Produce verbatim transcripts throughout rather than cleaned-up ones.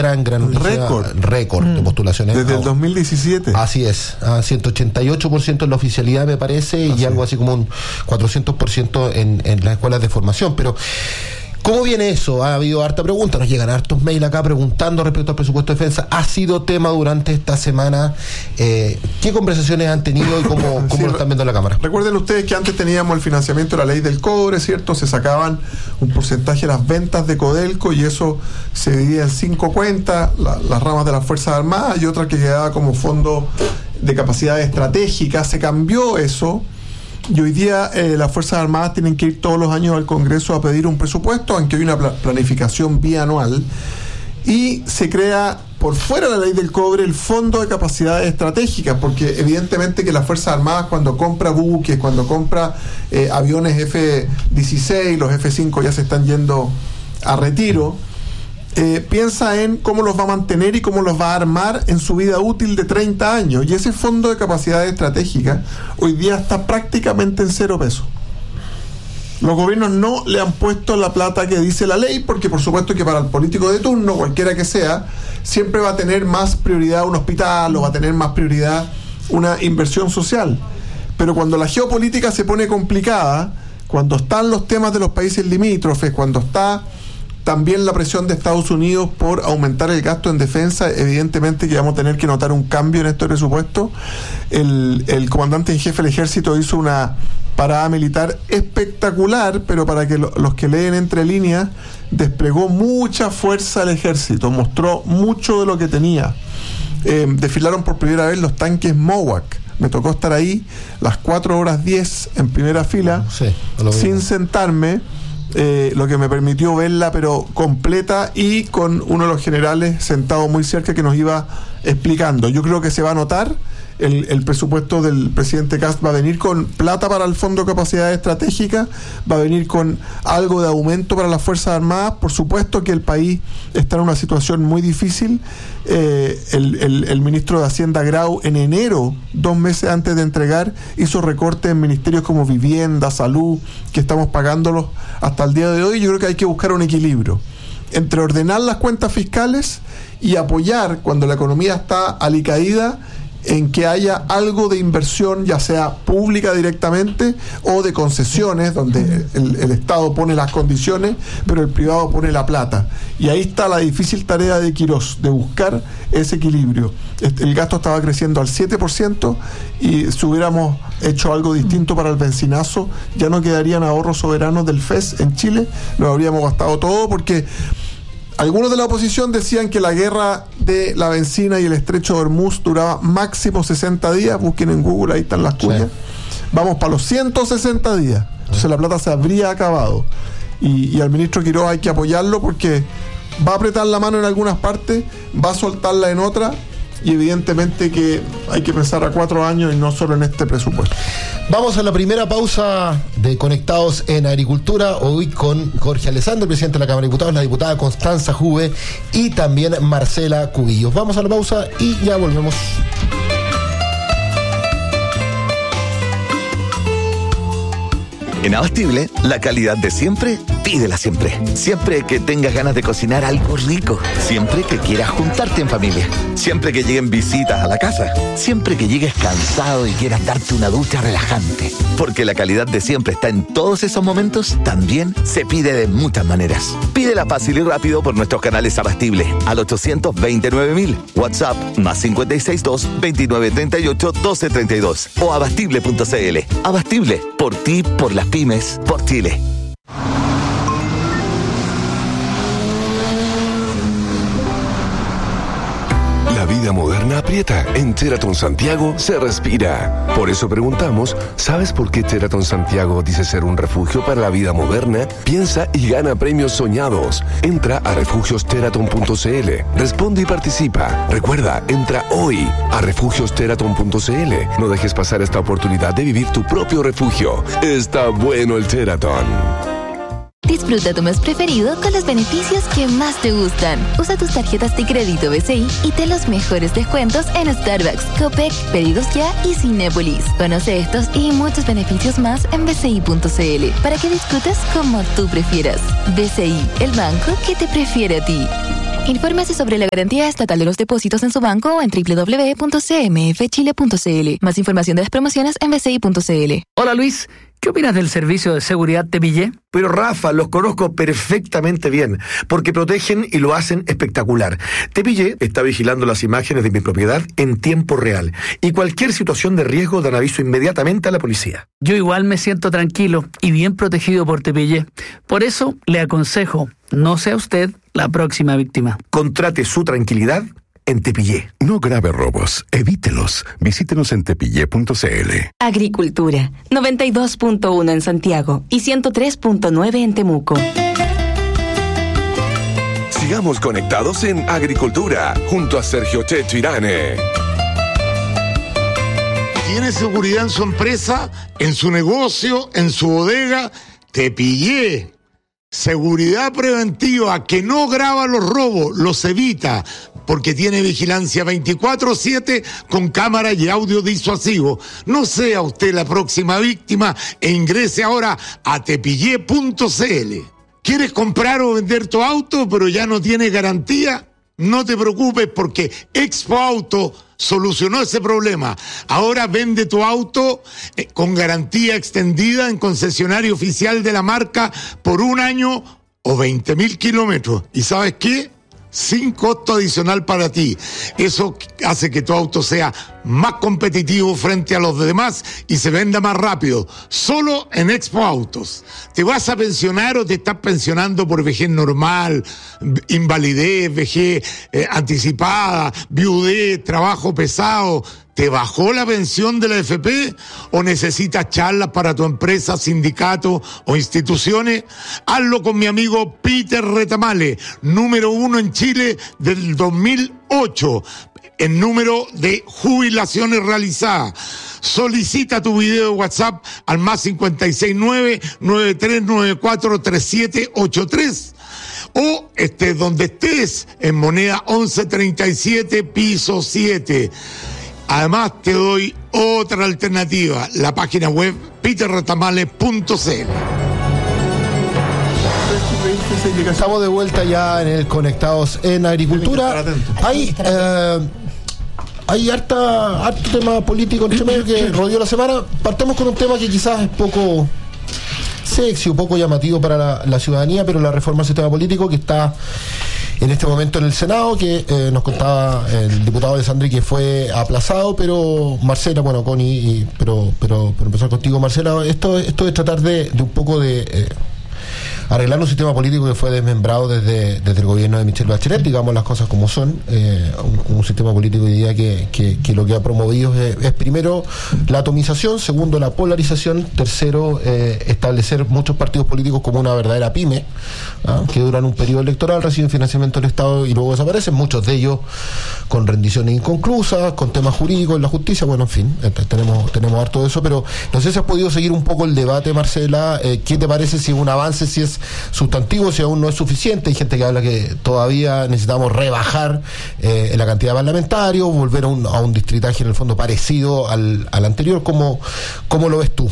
gran, gran noticia. Récord. Récord mm. de postulaciones. Desde el dos mil diecisiete. Así es, a ciento ochenta y ocho por ciento en la oficialidad me parece, así. Y algo así como un cuatrocientos por ciento en, en las escuelas de formación, pero ¿cómo viene eso? Ha habido harta pregunta, nos llegan hartos mails acá preguntando respecto al presupuesto de defensa. Ha sido tema durante esta semana. Eh, ¿Qué conversaciones han tenido y cómo, cómo sí, lo están viendo en la Cámara? Recuerden ustedes que antes teníamos el financiamiento de la ley del cobre, ¿cierto? Se sacaban un porcentaje de las ventas de Codelco y eso se dividía en cinco cuentas, la, las ramas de las Fuerzas Armadas y otra que quedaba como fondo de capacidades estratégicas. Se cambió eso. Y hoy día eh, las Fuerzas Armadas tienen que ir todos los años al Congreso a pedir un presupuesto, aunque hay una pl- planificación bianual, y se crea por fuera de la ley del cobre el Fondo de Capacidades Estratégicas, porque evidentemente que las Fuerzas Armadas cuando compra buques, cuando compra eh, aviones F dieciséis, los F cinco ya se están yendo a retiro, Eh, piensa en cómo los va a mantener y cómo los va a armar en su vida útil de treinta años, y ese fondo de capacidades estratégicas hoy día está prácticamente en cero pesos. Los gobiernos no le han puesto la plata que dice la ley, porque por supuesto que para el político de turno, cualquiera que sea, siempre va a tener más prioridad un hospital o va a tener más prioridad una inversión social. Pero cuando la geopolítica se pone complicada, cuando están los temas de los países limítrofes, cuando está también la presión de Estados Unidos por aumentar el gasto en defensa, evidentemente que vamos a tener que notar un cambio en este presupuesto. El, el comandante en jefe del ejército hizo una parada militar espectacular, pero para que lo, los que leen entre líneas, desplegó mucha fuerza el ejército, mostró mucho de lo que tenía. Eh, desfilaron por primera vez los tanques Mowak. Me tocó estar ahí las cuatro horas diez en primera fila, sí, sin sentarme. Eh, lo que me permitió verla pero completa y con uno de los generales sentado muy cerca que nos iba explicando. Yo creo que se va a notar. El, el presupuesto del presidente Kast va a venir con plata para el Fondo de Capacidad Estratégica, va a venir con algo de aumento para las Fuerzas Armadas. Por supuesto que el país está en una situación muy difícil. Eh, el, el, el ministro de Hacienda Grau en enero, dos meses antes de entregar, hizo recortes en ministerios como Vivienda, Salud, que estamos pagándolos hasta el día de hoy. Yo creo que hay que buscar un equilibrio entre ordenar las cuentas fiscales y apoyar cuando la economía está alicaída, en que haya algo de inversión, ya sea pública directamente o de concesiones, donde el, el Estado pone las condiciones, pero el privado pone la plata. Y ahí está la difícil tarea de Quirós, de buscar ese equilibrio. El gasto estaba creciendo al siete por ciento y si hubiéramos hecho algo distinto para el benzinazo, ya no quedarían ahorros soberanos del F E S en Chile, lo habríamos gastado todo, porque algunos de la oposición decían que la guerra de la bencina y el estrecho de Hormuz duraba máximo sesenta días. Busquen en Google, ahí están las cuñas. Sí. Vamos para los ciento sesenta días. Entonces la plata se habría acabado. Y, y al ministro Quirós hay que apoyarlo porque va a apretar la mano en algunas partes, va a soltarla en otras, y evidentemente que hay que pensar a cuatro años y no solo en este presupuesto. Vamos a la primera pausa de Conectados en Agricultura, hoy con Jorge Alessandro, presidente de la Cámara de Diputados, la diputada Constanza Juve y también Marcela Cubillos. Vamos a la pausa y ya volvemos. En Abastible, la calidad de siempre, pídela siempre. Siempre que tengas ganas de cocinar algo rico. Siempre que quieras juntarte en familia. Siempre que lleguen visitas a la casa. Siempre que llegues cansado y quieras darte una ducha relajante. Porque la calidad de siempre está en todos esos momentos, también se pide de muchas maneras. Pídela fácil y rápido por nuestros canales Abastible al ochocientos veintinueve mil. WhatsApp más cinco seis dos, veintinueve treinta y ocho, doce treinta y dos o abastible punto cl. Abastible, por ti, por las pymes, por Chile. La vida moderna aprieta. En Sheraton Santiago se respira. Por eso preguntamos, ¿sabes por qué Sheraton Santiago dice ser un refugio para la vida moderna? Piensa y gana premios soñados. Entra a refugios sheraton punto cl. Responde y participa. Recuerda, entra hoy a refugios sheraton punto cl. No dejes pasar esta oportunidad de vivir tu propio refugio. Está bueno el Sheraton. Disfruta tu mes preferido con los beneficios que más te gustan. Usa tus tarjetas de crédito B C I y ten los mejores descuentos en Starbucks, Copec, Pedidos Ya y Cinépolis. Conoce estos y muchos beneficios más en b c i punto c l para que disfrutes como tú prefieras. B C I, el banco que te prefiere a ti. Infórmese sobre la garantía estatal de los depósitos en su banco o en doble u doble u doble u punto c m f chile punto c l. Más información de las promociones en b c i punto c l. Hola Luis, ¿qué opinas del servicio de seguridad Te Pillé? Pero Rafa, los conozco perfectamente bien, porque protegen y lo hacen espectacular. Te Pillé está vigilando las imágenes de mi propiedad en tiempo real, y cualquier situación de riesgo dan aviso inmediatamente a la policía. Yo igual me siento tranquilo y bien protegido por Te Pillé. Por eso le aconsejo, no sea usted la próxima víctima. Contrate su tranquilidad en Te Pillé. No grave robos, evítelos. Visítenos en tepillé punto c l. Agricultura, noventa y dos punto uno en Santiago y ciento tres punto nueve en Temuco. Sigamos conectados en Agricultura, junto a Sergio Checho Irane. ¿Tiene seguridad en su empresa, en su negocio, en su bodega? Te Pillé. Seguridad preventiva que no graba los robos, los evita, porque tiene vigilancia veinticuatro siete con cámara y audio disuasivo. No sea usted la próxima víctima e ingrese ahora a tepillé punto c l. ¿Quieres comprar o vender tu auto pero ya no tiene garantía? No te preocupes, porque Expo Auto solucionó ese problema. Ahora vende tu auto eh, con garantía extendida en concesionario oficial de la marca por un año o veinte mil kilómetros. ¿Y sabes qué? Sin costo adicional para ti. Eso hace que tu auto sea más competitivo frente a los demás y se venda más rápido. Solo en Expo Autos. ¿Te vas a pensionar o te estás pensionando por vejez normal, invalidez, vejez eh, anticipada, viudez, trabajo pesado? ¿Te bajó la pensión de la A F P o necesitas charlas para tu empresa, sindicato o instituciones? Hazlo con mi amigo Peter Retamale, número uno en Chile del dos mil ocho, en número de jubilaciones realizadas. Solicita tu video de WhatsApp al más cinco seis nueve, nueve tres nueve cuatro, tres siete ocho tres. O estés donde estés, en moneda once treinta y siete, piso siete. Además, te doy otra alternativa, la página web peter retamale punto c l. Estamos de vuelta ya en el Conectados en Agricultura. Hay, eh, hay harta, harto tema político entre medio que rodeó la semana. Partemos con un tema que quizás es poco sexy, un poco llamativo para la, la ciudadanía, pero la reforma al sistema político que está en este momento en el Senado, que eh, nos contaba el diputado Alessandri que fue aplazado, pero Marcela, bueno, Connie, y, pero, pero, pero empezar contigo, Marcela, esto, esto de tratar de, de un poco de eh, arreglar un sistema político que fue desmembrado desde, desde el gobierno de Michelle Bachelet, digamos las cosas como son, eh, un, un sistema político hoy día que, que, que lo que ha promovido es, es primero la atomización, segundo la polarización, tercero eh, establecer muchos partidos políticos como una verdadera pyme, ¿ah? que duran un periodo electoral, reciben financiamiento del Estado y luego desaparecen, muchos de ellos con rendiciones inconclusas, con temas jurídicos en la justicia, bueno, en fin, eh, tenemos, tenemos harto de eso, pero no sé si has podido seguir un poco el debate, Marcela, eh, ¿qué te parece si es un avance, si es sustantivo, si aún no es suficiente? Hay gente que habla que todavía necesitamos rebajar eh, la cantidad de parlamentarios, volver a un, a un distritaje en el fondo parecido al, al anterior. ¿Cómo, cómo lo ves tú?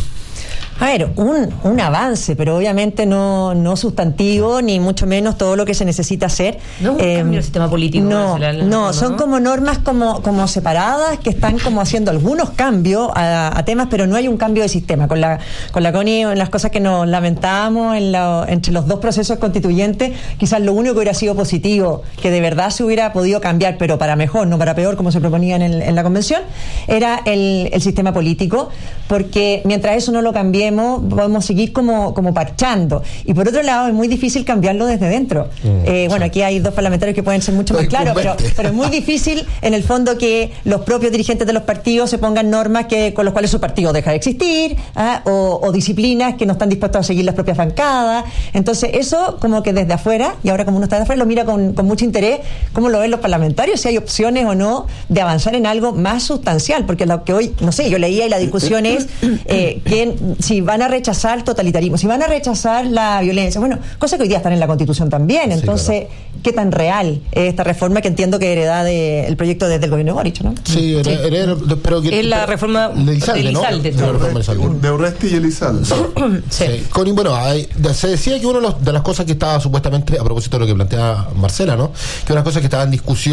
A ver, un, un avance, pero obviamente no, no sustantivo, ni mucho menos todo lo que se necesita hacer. No es un eh, cambio del sistema político. No, no, no, son como normas como, como separadas que están como haciendo algunos cambios a, a temas, pero no hay un cambio de sistema. Con la con la Connie, en las cosas que nos lamentábamos en la, entre los dos procesos constituyentes, quizás lo único que hubiera sido positivo, que de verdad se hubiera podido cambiar, pero para mejor, no para peor, como se proponía en, el, en la convención, era el, el sistema político, porque mientras eso no lo cambiemos, podemos seguir como, como parchando. Y por otro lado, es muy difícil cambiarlo desde dentro. Mm, eh, bueno, sí. Aquí hay dos parlamentarios que pueden ser mucho más claros, pero, pero es muy difícil, en el fondo, que los propios dirigentes de los partidos se pongan normas que con las cuales su partido deja de existir, ¿ah? o, o disciplinas que no están dispuestos a seguir las propias bancadas. Entonces, eso como que desde afuera, y ahora como uno está de afuera, lo mira con, con mucho interés, cómo lo ven los parlamentarios, si hay opciones o no de avanzar en algo más sustancial, porque lo que hoy, no sé, yo leía y la discusión es eh, que si si van a rechazar el totalitarismo, si van a rechazar la violencia, bueno, cosas que hoy día están en la Constitución también. Entonces, sí, claro. ¿Qué tan real es esta reforma que entiendo que hereda de, el proyecto desde el gobierno de Boric, ¿no? Sí, sí. Hereda, pero que, es la reforma de Elizalde, ¿no? Elizalde, de, de, de Urresti y Elizalde. Sí. Sí. Sí. Con, bueno, hay, se decía que una de, de las cosas que estaba supuestamente, a propósito de lo que plantea Marcela, ¿no? Que una cosa que estaba en discusión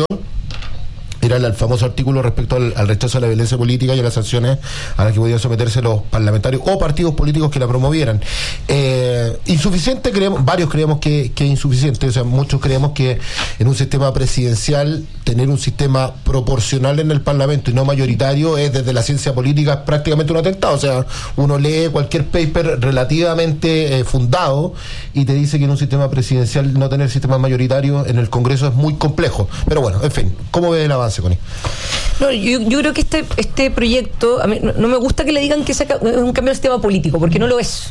era el famoso artículo respecto al, al rechazo a la violencia política y a las sanciones a las que podían someterse los parlamentarios o partidos políticos que la promovieran. Eh, insuficiente, creemos, varios creemos que, que es insuficiente, o sea, muchos creemos que en un sistema presidencial tener un sistema proporcional en el Parlamento y no mayoritario es, desde la ciencia política, prácticamente un atentado. O sea, uno lee cualquier paper relativamente eh, fundado y te dice que en un sistema presidencial no tener sistema mayoritario en el Congreso es muy complejo. Pero bueno, en fin, ¿cómo ve el avance, Connie? No, yo, yo creo que este este proyecto, a mí no, no me gusta que le digan que es un cambio del sistema político, porque no lo es.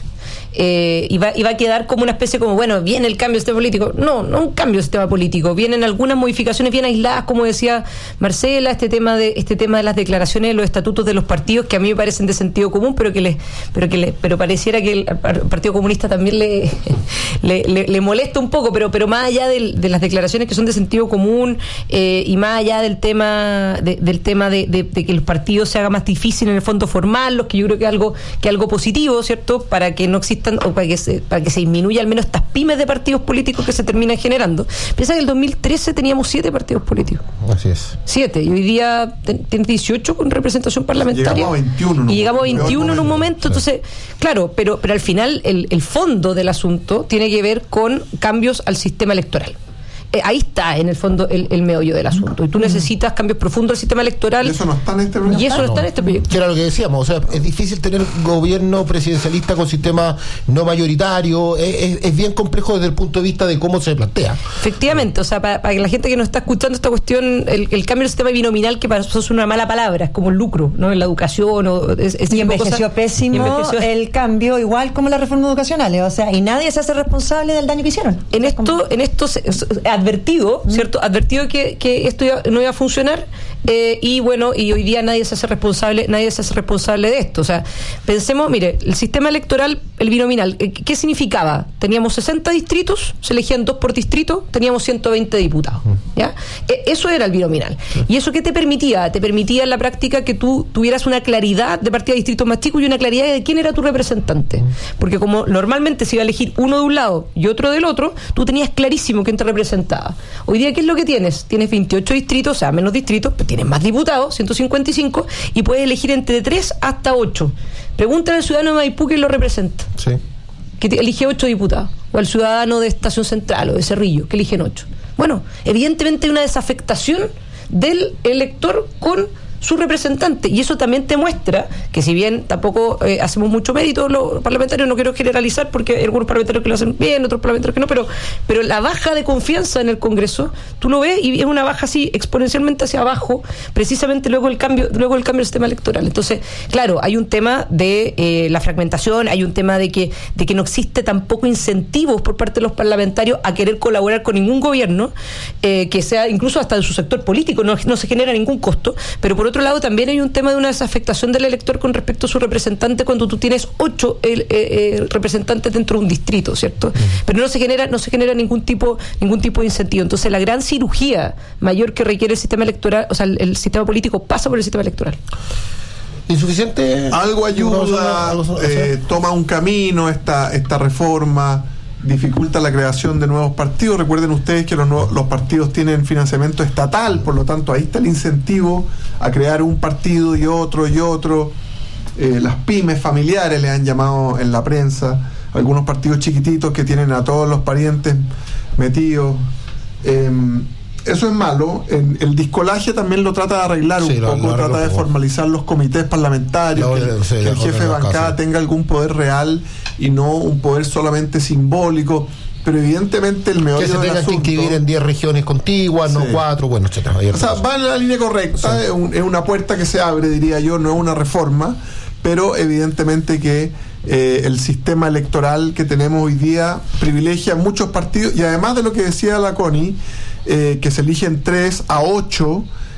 Eh, y, va, y va a quedar como una especie como, bueno, viene el cambio del sistema político. No, no un cambio del sistema político. Vienen algunas modificaciones bien aisladas, como decía Marcela, este tema de este tema de las declaraciones de los estatutos de los partidos, que a mí me parecen de sentido común, pero que les, pero que les, pero pareciera que el Partido Comunista también le, le, le, le molesta un poco, pero, pero más allá de, de las declaraciones que son de sentido común, eh, y más allá del tema de, del tema de, de, de que los partidos se haga más difícil en el fondo formarlos, que yo creo que es algo, que algo positivo, ¿cierto? Para que no exista o para que se, para que se disminuya al menos estas pymes de partidos políticos que se terminan generando. Piensa que en el dos mil trece teníamos siete partidos políticos. Así es. Siete. Y hoy día tiene dieciocho con representación parlamentaria. Llegamos a veintiuno. Y llegamos a veintiuno en un momento. Entonces, claro, pero, pero al final el, el fondo del asunto tiene que ver con cambios al sistema electoral. Eh, ahí está, en el fondo, el, el meollo del asunto. Y tú necesitas cambios profundos al sistema electoral. Y eso no está en este proyecto. Y eso no está en este proyecto. Que era lo que decíamos, o sea, es difícil tener gobierno presidencialista con sistema no mayoritario, es, es, es bien complejo desde el punto de vista de cómo se plantea. Efectivamente, o sea, para, para que la gente que nos está escuchando esta cuestión, el, el cambio del sistema binominal, que para nosotros es una mala palabra, es como el lucro, ¿no? En la educación, o es, es y envejeció pésimo, y envejeció el cambio, igual como las reformas educacionales, o sea, y nadie se hace responsable del daño que hicieron. En esto, en esto se, advertido, ¿cierto? Advertido que, que esto iba, no iba a funcionar, eh, y bueno, y hoy día nadie se hace responsable, nadie se hace responsable de esto. O sea, pensemos, mire, el sistema electoral, el binominal, ¿qué significaba? Teníamos sesenta distritos, se elegían dos por distrito, teníamos ciento veinte diputados, ¿ya? Eso era el binominal. ¿Y eso qué te permitía? Te permitía en la práctica que tú tuvieras una claridad de partida de distritos más chicos y una claridad de quién era tu representante. Porque como normalmente se iba a elegir uno de un lado y otro del otro, tú tenías clarísimo quién te representaba. Hoy día, ¿qué es lo que tienes? Tienes veintiocho distritos, o sea, menos distritos, pero tienes más diputados, ciento cincuenta y cinco, y puedes elegir entre tres hasta ocho. Pregúntale al ciudadano de Maipú quién lo representa. Sí. Que elige ocho diputados. O al ciudadano de Estación Central o de Cerrillo, que eligen ocho. Bueno, evidentemente hay una desafectación del elector con su representante, y eso también te muestra que, si bien tampoco eh, hacemos mucho mérito los parlamentarios, no quiero generalizar porque hay algunos parlamentarios que lo hacen bien, otros parlamentarios que no, pero pero la baja de confianza en el Congreso, tú lo ves y es una baja así exponencialmente hacia abajo, precisamente luego el cambio luego el cambio del sistema electoral. Entonces, claro, hay un tema de eh, la fragmentación, hay un tema de que de que no existe tampoco incentivos por parte de los parlamentarios a querer colaborar con ningún gobierno, eh, que sea incluso hasta en su sector político, no, no se genera ningún costo, pero por otro lado también hay un tema de una desafectación del elector con respecto a su representante cuando tú tienes ocho eh, eh, representantes dentro de un distrito, ¿cierto? Uh-huh. Pero no se genera no se genera ningún tipo ningún tipo de incentivo. Entonces, la gran cirugía mayor que requiere el sistema electoral, o sea, el, el sistema político pasa por el sistema electoral. ¿Insuficiente? Algo ayuda, algo, eh, toma un camino esta esta reforma, dificulta la creación de nuevos partidos. Recuerden ustedes que los, nuevos, los partidos tienen financiamiento estatal, por lo tanto ahí está el incentivo a crear un partido y otro y otro. Eh, las pymes familiares le han llamado en la prensa, algunos partidos chiquititos que tienen a todos los parientes metidos. Eh, eso es malo. En, el discolaje también lo trata de arreglar sí, un lo, poco, lo trata de formalizar los comités parlamentarios, lo, que, sí, que el jefe de bancada tenga algún poder real y no un poder solamente simbólico. Pero evidentemente el meollo que se tenga que inscribir en diez regiones contiguas, sí. no cuatro, bueno, etcétera. O sea, va en la línea correcta, sí. es, un, es una puerta que se abre, diría yo, no es una reforma, pero evidentemente que eh, el sistema electoral que tenemos hoy día privilegia a muchos partidos, y además de lo que decía la Connie, eh, que se eligen tres a ocho,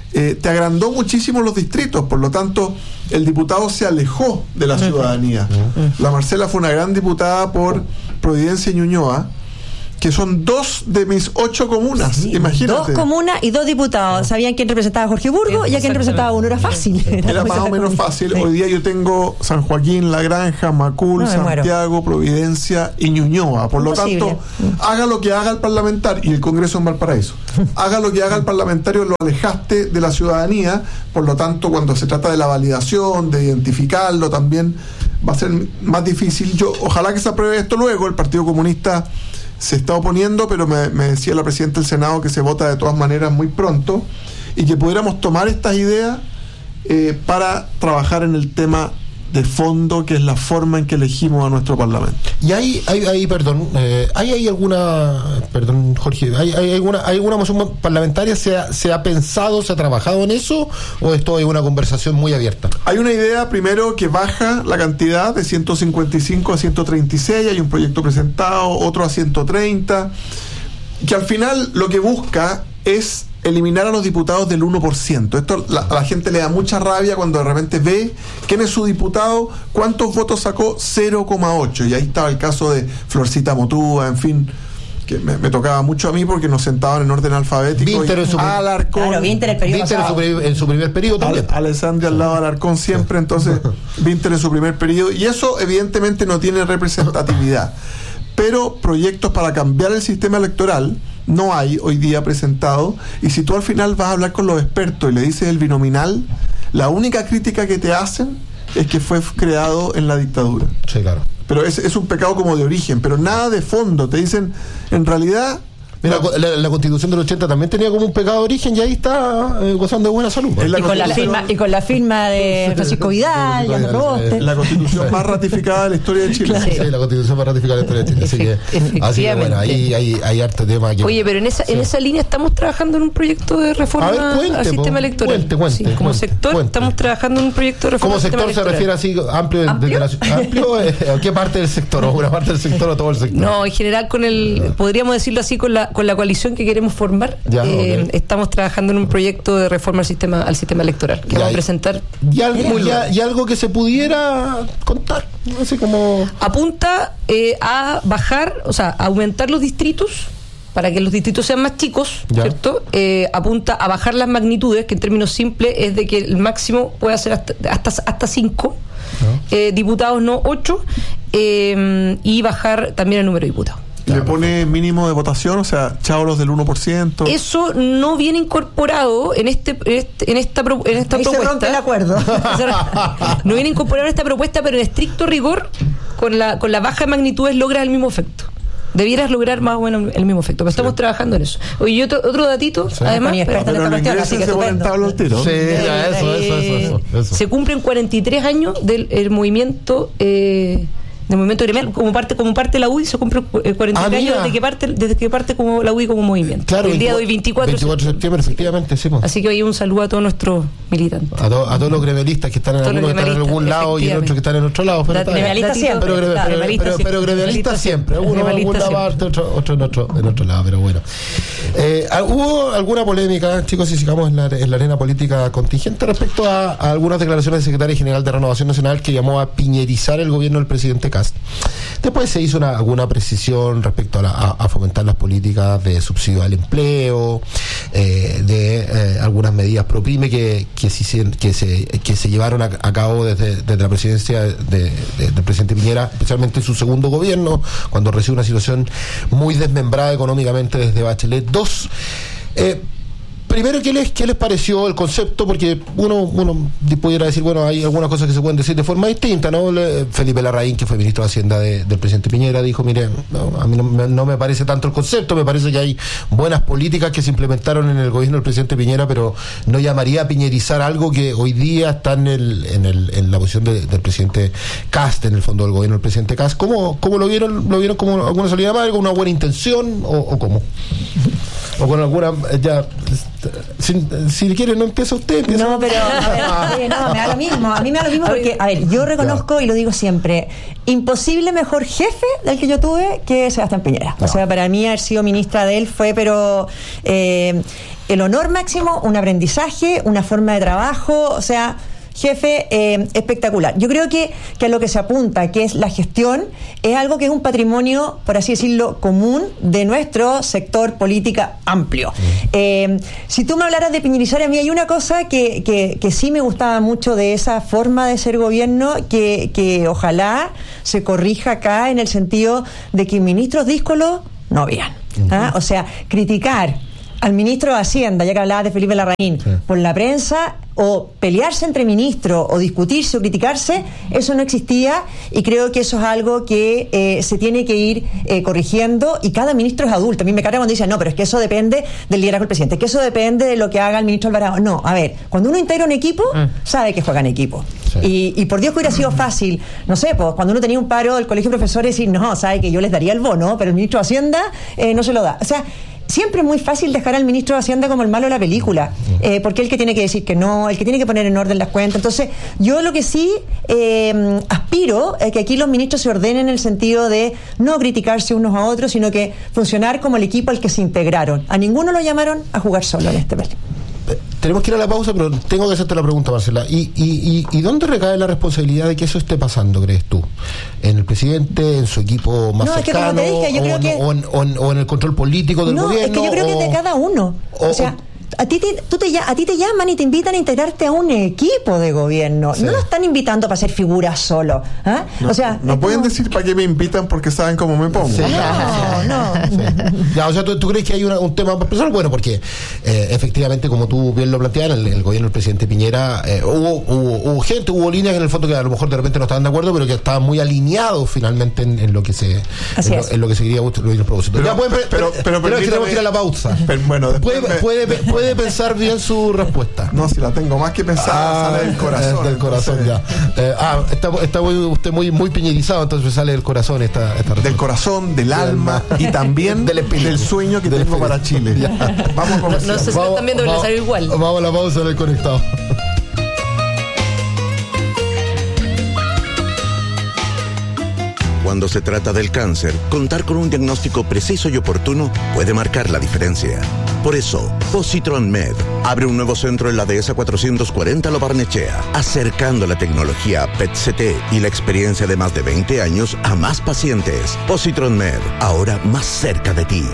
eh, te agrandó muchísimo los distritos, por lo tanto el diputado se alejó de la ciudadanía. La Marcela fue una gran diputada por Providencia y Ñuñoa, que son dos de mis ocho comunas, sí, imagínate. Dos comunas y dos diputados. Sabían quién representaba a Jorge Burgo y a quién representaba uno. Era fácil. Era, era más o menos fácil. Sí. Hoy día yo tengo San Joaquín, La Granja, Macul, no, Santiago, muero. Providencia y Ñuñoa. Por Imposible. Lo tanto, haga lo que haga el parlamentario, y el Congreso en Valparaíso, haga lo que haga el parlamentario, lo alejaste de la ciudadanía. Por lo tanto, cuando se trata de la validación, de identificarlo, también va a ser más difícil. Yo, ojalá que se apruebe esto luego. El Partido Comunista se está oponiendo, pero me, me decía la presidenta del Senado que se vota de todas maneras muy pronto, y que pudiéramos tomar estas ideas eh, para trabajar en el tema de fondo, que es la forma en que elegimos a nuestro Parlamento. Y hay, hay, hay perdón, eh, ¿hay, hay alguna, perdón Jorge, ¿hay, hay alguna hay alguna moción parlamentaria? ¿Se ha, ¿Se ha pensado, se ha trabajado en eso, o esto es una conversación muy abierta? Hay una idea, primero, que baja la cantidad de ciento cincuenta y cinco a ciento treinta y seis, hay un proyecto presentado, otro a ciento treinta, que al final lo que busca es eliminar a los diputados del uno por ciento. Esto la, a la gente le da mucha rabia cuando de repente ve quién es su diputado, cuántos votos sacó, cero coma ocho, y ahí estaba el caso de Florcita Motúa, en fin, que me, me tocaba mucho a mí porque nos sentaban en orden alfabético. Vinter en su, Alarcón, claro, Vinter el periodo Vinter en, su, en su primer periodo también. Al, Alessandria al lado de Alarcón siempre, entonces Vinter en su primer periodo, y eso evidentemente no tiene representatividad. Pero proyectos para cambiar el sistema electoral no hay hoy día presentado, y si tú al final vas a hablar con los expertos y le dices el binominal, la única crítica que te hacen es que fue creado en la dictadura. Sí, claro. Pero es, es un pecado como de origen, pero nada de fondo. Te dicen, en realidad... Mira, la, la Constitución del ochenta también tenía como un pecado de origen, y ahí está eh, gozando de buena salud. Y con, la firma, y con la firma de Francisco Vidal, ya lo probaste. La Constitución más ratificada de la historia de Chile. Claro. Sí, la Constitución más ratificada de la historia de Chile. Así que, así que bueno, ahí hay, hay harto tema. Que, Oye, pero en esa, sí. en esa línea estamos trabajando en un proyecto de reforma ver, cuente, al sistema po, electoral. Cuente, cuente, sí, como cuente, sector cuente. Estamos trabajando en un proyecto de reforma al sistema electoral. ¿Cómo sector se refiere así amplio? ¿Amplio? Desde la, ¿amplio eh, ¿Qué parte del sector? ¿O una parte del sector o todo el sector? No, en general con el, podríamos decirlo así, con la, con la coalición que queremos formar. Ya, eh, okay. Estamos trabajando en un proyecto de reforma al sistema al sistema electoral que ya, vamos a presentar. Y algo, ya, y algo que se pudiera contar, así como apunta eh, a bajar, o sea, a aumentar los distritos para que los distritos sean más chicos, ya. ¿Cierto? Eh, apunta a bajar las magnitudes, que en términos simples es de que el máximo puede ser hasta hasta, hasta cinco no. eh, diputados, no ocho, eh, y bajar también el número de diputados. ¿Le pone mínimo de votación? O sea, chao los del uno por ciento. Eso no viene incorporado en este, en, este, en esta, pro, en esta Ahí propuesta. Se rompe el acuerdo. No viene incorporado en esta propuesta, pero en estricto rigor, con la, con la baja de magnitudes logras el mismo efecto. Debieras lograr más o menos el mismo efecto, pero sí. Estamos trabajando en eso. Oye, y otro, otro datito, sí. Además, pero, pero en cuestión, así que se ponen tabla al tiro. Sí, ya, eso, eso, eso, eso, eso. Se cumplen cuarenta y tres años del el movimiento eh, del movimiento gremial como parte como parte de la U D I. Se cumple cuarenta y tres ah, años desde que parte desde que parte como la U D I como movimiento. Claro, el día de hoy veinticuatro de septiembre, efectivamente, sí. Pues. Así que hoy un saludo a todos nuestros militantes. A, to, a todos los gremialistas que están en, algunos que están en algún lado y otros que están en otro lado. Pero gremialistas siempre. Pero, pero, pero, pero, pero gremialistas siempre. Uno en algún lado, otro, otro en otro, en otro lado, pero bueno. Eh, ¿Hubo alguna polémica, chicos, si sigamos en la, en la arena política contingente respecto a, a algunas declaraciones del secretario general de Renovación Nacional que llamó a piñerizar el gobierno del presidente Kast? Después se hizo una, alguna precisión respecto a, la, a, a fomentar las políticas de subsidio al empleo, eh, de eh, algunas medidas pro pyme que, que, si, que, se, que se llevaron a, a cabo desde, desde la presidencia de, de, del presidente Piñera, especialmente en su segundo gobierno, cuando recibe una situación muy desmembrada económicamente desde Bachelet dos. Eh, Primero, ¿qué les, ¿qué les pareció el concepto? Porque uno, uno pudiera decir, bueno, hay algunas cosas que se pueden decir de forma distinta, ¿no? Felipe Larraín, que fue ministro de Hacienda de, del presidente Piñera, dijo, mire, no, a mí no, no me parece tanto el concepto, me parece que hay buenas políticas que se implementaron en el gobierno del presidente Piñera, pero no llamaría a piñerizar algo que hoy día está en, el, en, el, en la posición de, del presidente Kast, en el fondo del gobierno del presidente Kast. ¿Cómo, cómo lo vieron? ¿Lo vieron como alguna salida más, alguna buena intención o, o cómo? ¿O con alguna... ya Si, si quiere, no empieza usted. Empieza. No, pero a ver, oye, no, me da lo mismo. A mí me da lo mismo porque, a ver, yo reconozco y lo digo siempre, imposible mejor jefe del que yo tuve que Sebastián Piñera. No. O sea, para mí haber sido ministra de él fue, pero eh, el honor máximo, un aprendizaje, una forma de trabajo, o sea... Jefe, eh, espectacular. Yo creo que, que a lo que se apunta, que es la gestión, es algo que es un patrimonio, por así decirlo, común de nuestro sector política amplio. Eh, si tú me hablaras de piñerizar, a mí hay una cosa que, que, que sí me gustaba mucho de esa forma de ser gobierno, que, que ojalá se corrija acá en el sentido de que ministros díscolos no habían. ¿Ah? O sea, criticar al ministro de Hacienda, ya que hablabas de Felipe Larraín, sí, por la prensa, o pelearse entre ministros, o discutirse o criticarse, eso no existía, y creo que eso es algo que eh, se tiene que ir eh, corrigiendo, y cada ministro es adulto. A mí me carga cuando dicen, no, pero es que eso depende del liderazgo del presidente, que eso depende de lo que haga el ministro Alvarado. No, a ver, cuando uno integra un equipo, mm. sabe que juega en equipo. Sí. Y, y por Dios que hubiera sido fácil, no sé, pues cuando uno tenía un paro del colegio de profesores, decir, no, sabe que yo les daría el bono, pero el ministro de Hacienda eh, no se lo da. O sea, siempre es muy fácil dejar al ministro de Hacienda como el malo de la película, eh, porque el que tiene que decir que no, el que tiene que poner en orden las cuentas. Entonces, yo lo que sí eh, aspiro es que aquí los ministros se ordenen en el sentido de no criticarse unos a otros, sino que funcionar como el equipo al que se integraron. A ninguno lo llamaron a jugar solo en este país. Tenemos que ir a la pausa, pero tengo que hacerte la pregunta, Marcela. ¿Y, y, y, y dónde recae la responsabilidad de que eso esté pasando, crees tú? ¿En el presidente, en su equipo más no, cercano, es que como te dije, yo o, creo en, que... o, en, o, en, o en el control político del no, gobierno? No, es que yo creo o, que es de cada uno. O, o sea... A ti, te, tú te, a ti te llaman y te invitan a integrarte a un equipo de gobierno. Sí. No lo están invitando para ser figura solo. ¿Ah? No, o sea, no pueden como... decir para qué me invitan porque saben cómo me pongo. Sí, no, no. Sí. Ya, o sea, ¿tú, tú crees que hay una, un tema más personal? Bueno, porque eh, efectivamente, como tú bien lo planteabas, el, el gobierno del presidente Piñera, eh, hubo, hubo, hubo gente, hubo líneas en el fondo que a lo mejor de repente no estaban de acuerdo, pero que estaban muy alineados finalmente en, en lo que se en lo, en lo que se quería los propósitos. Pero, ya pueden, pero, pero, pero, pero, pero tenemos que ir a la pausa. Pero, bueno, puede, me... puede, puede pensar bien su respuesta. No, si la tengo más que pensada, ah, sale del corazón. Del corazón, ya. Eh, ah, está, está muy, usted muy, muy piñerizado, entonces sale del corazón esta, esta Del corazón, del, del alma, alma y también del, del sueño que del tengo espíritu. Para Chile. Ya. Vamos con no, no sé si vamos, también debe salir igual. Vamos a la pausa en el conectado. Cuando se trata del cáncer, contar con un diagnóstico preciso y oportuno puede marcar la diferencia. Por eso, Positron Med abre un nuevo centro en la Dehesa cuatrocientos cuarenta Lo Barnechea, acercando la tecnología P E T C T y la experiencia de más de veinte años a más pacientes. Positron Med, ahora más cerca de ti.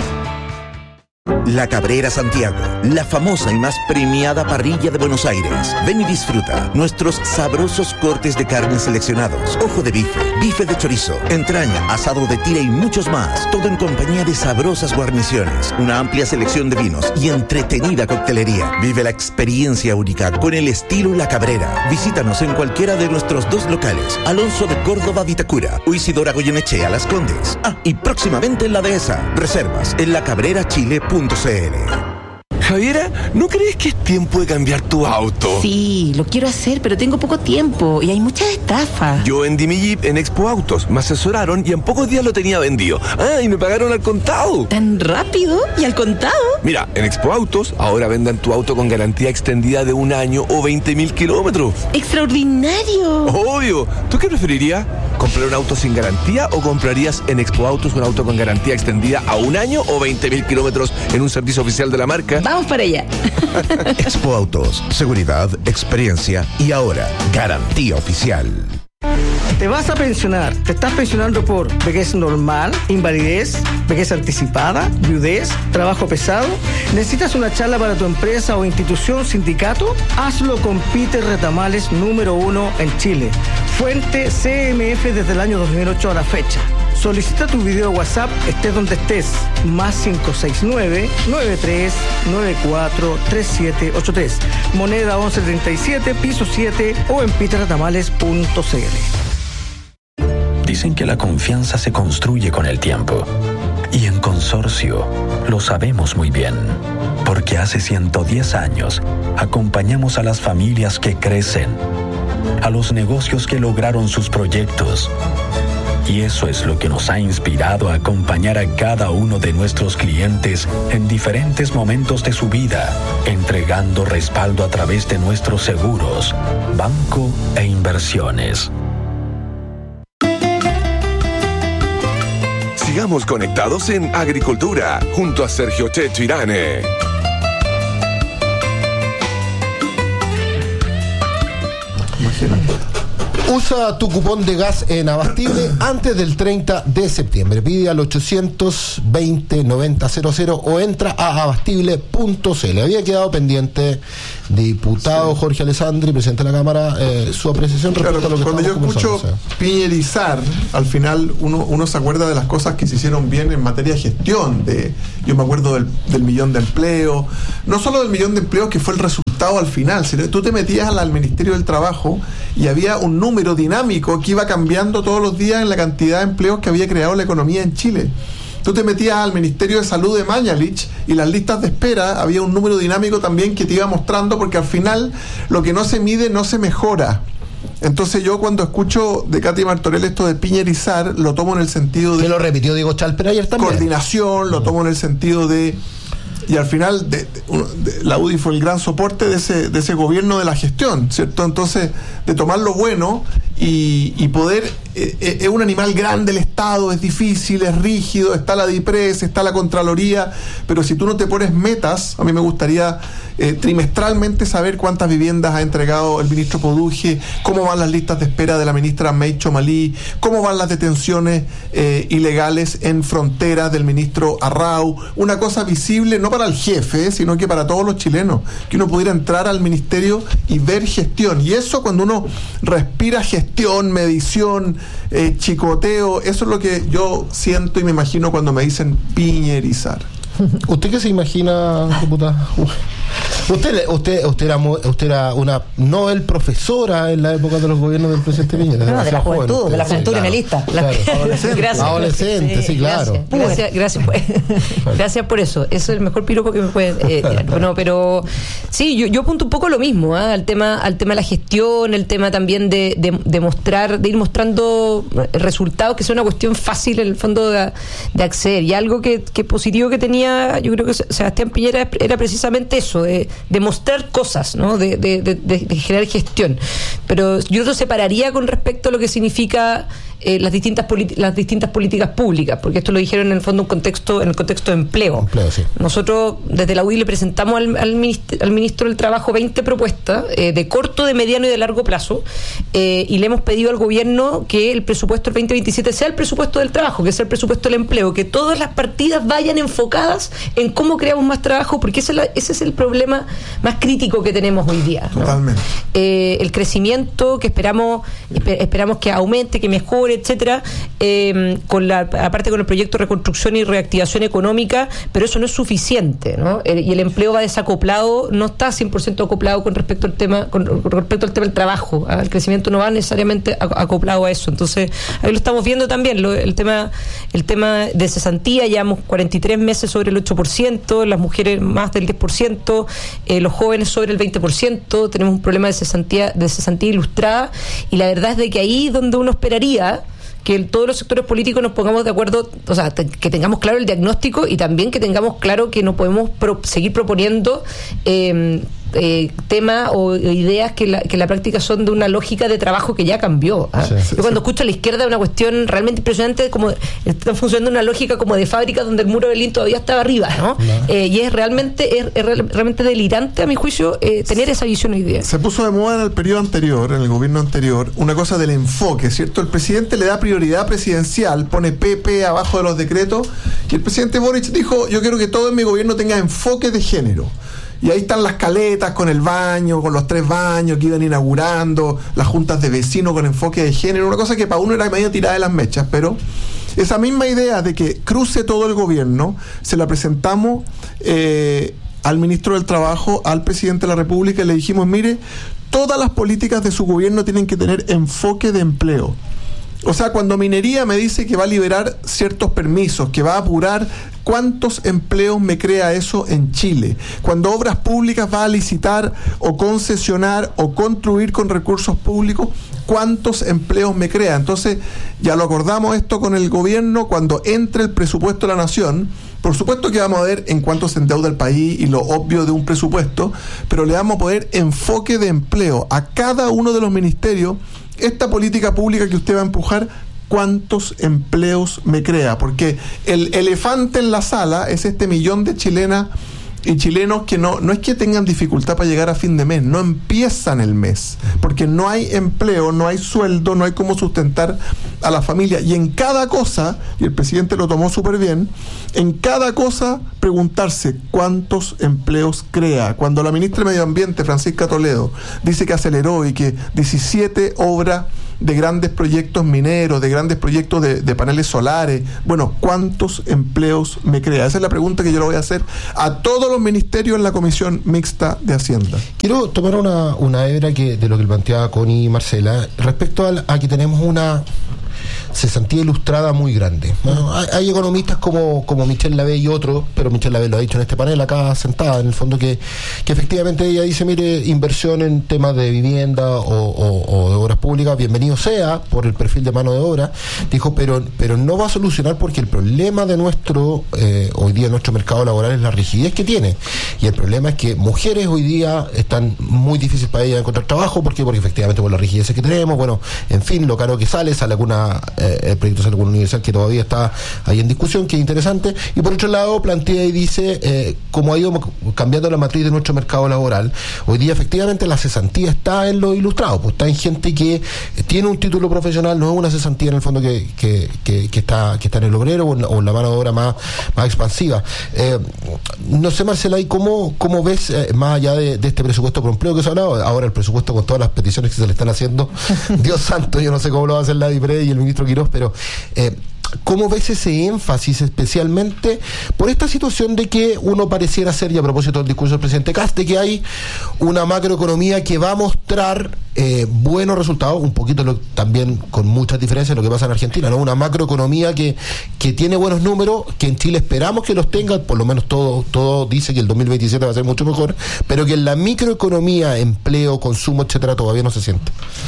La Cabrera Santiago, la famosa y más premiada parrilla de Buenos Aires. Ven y disfruta nuestros sabrosos cortes de carne seleccionados, ojo de bife, bife de chorizo, entraña, asado de tira y muchos más. Todo en compañía de sabrosas guarniciones, una amplia selección de vinos y entretenida coctelería. Vive la experiencia única con el estilo La Cabrera. Visítanos en cualquiera de nuestros dos locales, Alonso de Córdoba Vitacura o Isidora Goyenechea Las Condes. Ah, y próximamente en la Dehesa. Reservas en la cabrera chile punto c l. Javiera, ¿no crees que es tiempo de cambiar tu auto? Sí, lo quiero hacer, pero tengo poco tiempo y hay muchas estafas. Yo vendí mi Jeep en Expo Autos, me asesoraron y en pocos días lo tenía vendido. Ah, y me pagaron al contado. ¿Tan rápido? ¿Y al contado? Mira, en Expo Autos ahora vendan tu auto con garantía extendida de un año o veinte mil kilómetros. ¡Extraordinario! Obvio. ¿Tú qué preferirías? ¿Comprar un auto sin garantía o comprarías en Expo Autos un auto con garantía extendida a un año o veinte mil kilómetros en un servicio oficial de la marca? Vamos para allá. Expo Autos, seguridad, experiencia y ahora garantía oficial. Te vas a pensionar. Te estás pensionando por vejez normal, invalidez, vejez anticipada, viudez, trabajo pesado. ¿Necesitas una charla para tu empresa o institución, sindicato? Hazlo con Peter Retamales, número uno en Chile. Fuente C M F desde el año dos mil ocho a la fecha. Solicita tu video WhatsApp, estés donde estés. Más cinco seis nueve, nueve tres nueve cuatro, tres siete ocho tres. Moneda once treinta y siete, piso siete o en peter retamales punto c l. Dicen que la confianza se construye con el tiempo. Y en Consorcio lo sabemos muy bien. Porque hace ciento diez años acompañamos a las familias que crecen, a los negocios que lograron sus proyectos Y eso es lo que nos ha inspirado a acompañar a cada uno de nuestros clientes en diferentes momentos de su vida, entregando respaldo a través de nuestros seguros, banco e inversiones. Sigamos conectados en Agricultura, junto a Sergio Checho Irane. Usa tu cupón de gas en Abastible antes del treinta de septiembre. Pide al ochocientos veinte noventa cero cero o entra a abastible punto c l. Había quedado pendiente, diputado sí. Jorge Alessandri, presidente de la Cámara, eh, su apreciación respecto claro, a lo que cuando yo escucho piñerizar, al final uno, uno se acuerda de las cosas que se hicieron bien en materia de gestión. De, yo me acuerdo del, del millón de empleos, no solo del millón de empleos que fue el resultado al final, sino que tú te metías al, al Ministerio del Trabajo y había un número dinámico que iba cambiando todos los días en la cantidad de empleos que había creado la economía en Chile. Tú te metías al Ministerio de Salud de Mañalich y las listas de espera, había un número dinámico también que te iba mostrando, porque al final lo que no se mide no se mejora. Entonces yo cuando escucho de Katy Martorell esto de piñerizar, lo tomo en el sentido de... Que lo repitió Diego Chalper ayer también. Coordinación, lo tomo en el sentido de... Y al final de, de, de, la U D I fue el gran soporte de ese, de ese gobierno de la gestión, ¿cierto? Entonces, de tomar lo bueno y, y poder... Eh, eh, es un animal grande el Estado, es difícil, es rígido, está la DIPRES, está la Contraloría, pero si tú no te pones metas, a mí me gustaría eh, trimestralmente saber cuántas viviendas ha entregado el ministro Poduje, cómo van las listas de espera de la ministra May Chomalí, cómo van las detenciones eh, ilegales en fronteras del ministro Arrau, una cosa visible, no para el jefe, sino que para todos los chilenos, que uno pudiera entrar al ministerio y ver gestión. Y eso, cuando uno respira gestión, medición, eh, chicoteo, eso es lo que yo siento y me imagino cuando me dicen piñerizar. ¿Usted qué se imagina, diputada? Usted, usted, usted era, usted era una Nobel profesora en la época de los gobiernos del presidente Piñera. No, de la juventud, joven, de la juventud criminalista. Claro, claro. Adolescente, gracias, adolescente, sí, sí, claro. Gracias, gracias, por, gracias por eso. Eso es el mejor piropo que me pueden eh, tirar. Bueno, pero sí, yo, yo apunto un poco lo mismo, ¿eh? al tema, al tema de la gestión, el tema también de, de, de mostrar, de ir mostrando resultados, que sea una cuestión fácil en el fondo de, de acceder. Y algo que, que positivo que tenía, yo creo que Sebastián Piñera era precisamente eso, de de mostrar cosas, ¿no? De, de, de, de generar gestión. Pero yo lo separaría con respecto a lo que significa eh, las distintas politi- las distintas políticas públicas, porque esto lo dijeron en el fondo un contexto, en el contexto de empleo. empleo sí. Nosotros desde la U D I le presentamos al, al, ministro, al ministro del Trabajo veinte propuestas eh, de corto, de mediano y de largo plazo, eh, y le hemos pedido al gobierno que el presupuesto del veinte veintisiete sea el presupuesto del trabajo, que sea el presupuesto del empleo, que todas las partidas vayan enfocadas en cómo creamos más trabajo, porque ese es, la, ese es el problema más crítico que tenemos hoy día, ¿no? Totalmente. Eh, el crecimiento que esperamos esper, esperamos que aumente, que mejore, etcétera, eh, con la aparte con el proyecto de reconstrucción y reactivación económica, pero eso no es suficiente, ¿no? Eh, y el empleo va desacoplado, no está cien por ciento acoplado con respecto al tema con, con respecto al tema del trabajo, ¿eh? El crecimiento no va necesariamente acoplado a eso. Entonces, ahí lo estamos viendo también, lo, el tema el tema de cesantía, llevamos cuarenta y tres meses sobre el ocho por ciento, las mujeres más del diez por ciento, eh, los jóvenes sobre el veinte por ciento, tenemos un problema de cesantía, de cesantía ilustrada, y la verdad es de que ahí donde uno esperaría que el, todos los sectores políticos nos pongamos de acuerdo, o sea, te, que tengamos claro el diagnóstico y también que tengamos claro que no podemos pro, seguir proponiendo eh, eh, temas o ideas que la, que en la práctica son de una lógica de trabajo que ya cambió. ¿eh? Sí, sí, Yo cuando sí. escucho a la izquierda una cuestión realmente impresionante, como están funcionando una lógica como de fábrica donde el muro de Berlín todavía estaba arriba, ¿no? no. Eh, y es realmente es, es realmente delirante, a mi juicio, eh, tener esa visión hoy día. Se puso de moda en el periodo anterior, en el gobierno anterior, una cosa del enfoque, ¿cierto? El presidente le da prioridad presidencial, pone P P abajo de los decretos, y el presidente Boric dijo: yo quiero que todo en mi gobierno tenga enfoque de género. Y ahí están las caletas con el baño, con los tres baños que iban inaugurando, las juntas de vecinos con enfoque de género, una cosa que para uno era medio tirada de las mechas, pero esa misma idea de que cruce todo el gobierno, se la presentamos eh, al ministro del Trabajo, al presidente de la República, y le dijimos: mire, todas las políticas de su gobierno tienen que tener enfoque de empleo. O sea, cuando Minería me dice que va a liberar ciertos permisos, que va a apurar, ¿cuántos empleos me crea eso en Chile? Cuando Obras Públicas va a licitar o concesionar o construir con recursos públicos, ¿cuántos empleos me crea? Entonces, ya lo acordamos esto con el gobierno, cuando entre el presupuesto de la Nación, por supuesto que vamos a ver en cuánto se endeuda el país y lo obvio de un presupuesto, pero le vamos a poner enfoque de empleo a cada uno de los ministerios. Esta política pública que usted va a empujar, ¿cuántos empleos me crea? Porque el elefante en la sala es este millón de chilenas y chilenos que no, no es que tengan dificultad para llegar a fin de mes, no empiezan el mes, porque no hay empleo, no hay sueldo, no hay cómo sustentar a la familia. Y en cada cosa, y el presidente lo tomó súper bien, en cada cosa preguntarse cuántos empleos crea. Cuando la ministra de Medio Ambiente, Francisca Toledo, dice que aceleró y que diecisiete obras de grandes proyectos mineros, de grandes proyectos de, de paneles solares, bueno, ¿cuántos empleos me crea? Esa es la pregunta que yo le voy a hacer a todos los ministerios en la Comisión Mixta de Hacienda. Quiero tomar una, una hebra que, de lo que planteaba Connie y Marcela, respecto a, a que tenemos una cesantía ilustrada muy grande. Bueno, hay, hay economistas como, como Michelle Lavé y otros, pero Michelle Lavé lo ha dicho en este panel acá sentada, en el fondo, que, que efectivamente ella dice, mire, inversión en temas de vivienda o, o, o de obras públicas, bienvenido sea por el perfil de mano de obra, dijo, pero, pero no va a solucionar porque el problema de nuestro, eh, hoy día nuestro mercado laboral es la rigidez que tiene, y el problema es que mujeres hoy día están muy difíciles para ellas encontrar trabajo, ¿por qué? Porque efectivamente por la rigidez que tenemos, bueno, en fin, lo caro que sale, sale alguna eh, el proyecto sale con una universidad que todavía está ahí en discusión, que es interesante, y por otro lado plantea y dice eh, cómo ha ido cambiando la matriz de nuestro mercado laboral. Hoy día efectivamente la cesantía está en los ilustrados, pues está en gente que tiene un título profesional, no es una cesantía en el fondo que, que, que, que está que está en el obrero o en, o en la mano de obra más, más expansiva. Eh, no sé, Marcela, ¿y cómo, cómo ves, eh, más allá de, de este presupuesto por empleo que se ha hablado, ahora el presupuesto con todas las peticiones que se le están haciendo, Dios santo, yo no sé cómo lo va a hacer la DIPRE y el ministro Quirós, pero eh, ¿cómo ves ese énfasis especialmente por esta situación de que uno pareciera ser, y a propósito del discurso del presidente Kast, de que hay una macroeconomía que va a mostrar eh, buenos resultados, un poquito lo, también con muchas diferencias de lo que pasa en Argentina, ¿no? Una macroeconomía que, que tiene buenos números, que en Chile esperamos que los tenga, por lo menos todo, todo dice que el dos mil veintisiete va a ser mucho mejor, pero que en la microeconomía, empleo, consumo, etcétera, todavía no se siente.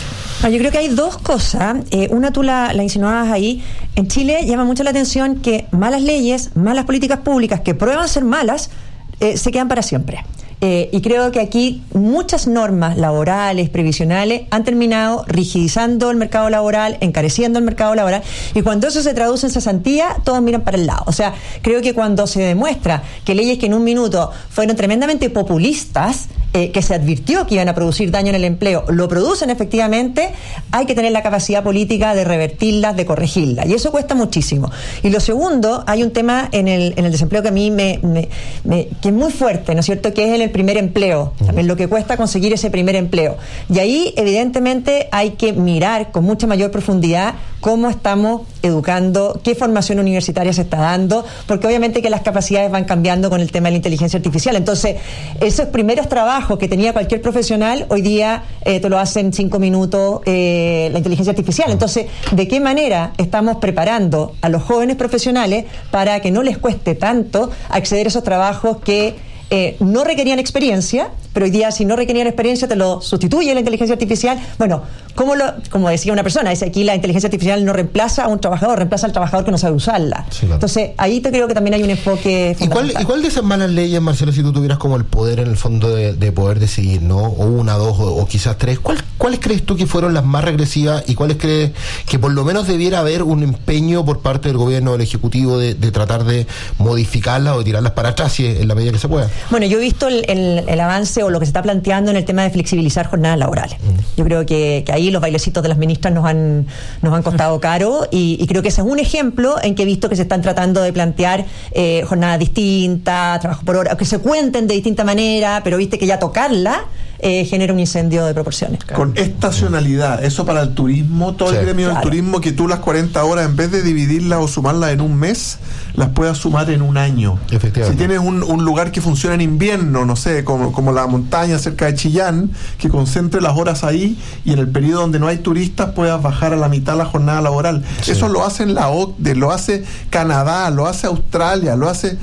Yo creo que hay dos cosas. Eh, una tú la, la insinuabas ahí. En Chile llama mucho la atención que malas leyes, malas políticas públicas que prueban ser malas, eh, se quedan para siempre. Eh, y creo que aquí muchas normas laborales, previsionales, han terminado rigidizando el mercado laboral, encareciendo el mercado laboral, y cuando eso se traduce en cesantía, todos miran para el lado. O sea, creo que cuando se demuestra que leyes que en un minuto fueron tremendamente populistas, eh, que se advirtió que iban a producir daño en el empleo, lo producen efectivamente, hay que tener la capacidad política de revertirlas, de corregirlas, y eso cuesta muchísimo. Y lo segundo, hay un tema en el, en el desempleo que a mí me, me, me que es muy fuerte, ¿no es cierto?, que es el el primer empleo, también lo que cuesta conseguir ese primer empleo. Y ahí, evidentemente, hay que mirar con mucha mayor profundidad cómo estamos educando, qué formación universitaria se está dando, porque obviamente que las capacidades van cambiando con el tema de la inteligencia artificial. Entonces, esos primeros trabajos que tenía cualquier profesional, hoy día eh, te lo hacen cinco minutos eh, la inteligencia artificial. Entonces, ¿de qué manera estamos preparando a los jóvenes profesionales para que no les cueste tanto acceder a esos trabajos que Eh, no requerían experiencia, pero hoy día si no requerían experiencia te lo sustituye la inteligencia artificial? Bueno, ¿cómo lo, como decía una persona, dice aquí la inteligencia artificial no reemplaza a un trabajador, reemplaza al trabajador que no sabe usarla. Sí, claro. Entonces ahí te creo que también hay un enfoque ¿Y cuál, ¿Y cuál de esas malas leyes, Marcelo, si tú tuvieras como el poder en el fondo de, de poder decidir, ¿no? O una, dos o, o quizás tres, ¿cuál, ¿cuáles crees tú que fueron las más regresivas y cuáles crees que por lo menos debiera haber un empeño por parte del gobierno, del Ejecutivo, de, de tratar de modificarlas o de tirarlas para atrás si en la medida que se pueda? Bueno, yo he visto el, el, el avance o lo que se está planteando en el tema de flexibilizar jornadas laborales. Mm. Yo creo que, que ahí los bailecitos de las ministras nos han nos han costado caro y, y creo que ese es un ejemplo en que he visto que se están tratando de plantear eh, jornadas distintas, trabajo por hora, que se cuenten de distinta manera, pero viste que ya tocarla eh, genera un incendio de proporciones. Con estacionalidad, eso para el turismo, todo sí. el gremio claro. del turismo, que tú las cuarenta horas, en vez de dividirlas o sumarlas en un mes, las puedas sumar en un año. Si tienes un, un lugar que funciona en invierno, no sé, como, como la montaña cerca de Chillán, que concentre las horas ahí y en el periodo donde no hay turistas puedas bajar a la mitad la jornada laboral. Sí. Eso lo hace la O C D E, lo hace Canadá, lo hace Australia, lo hace...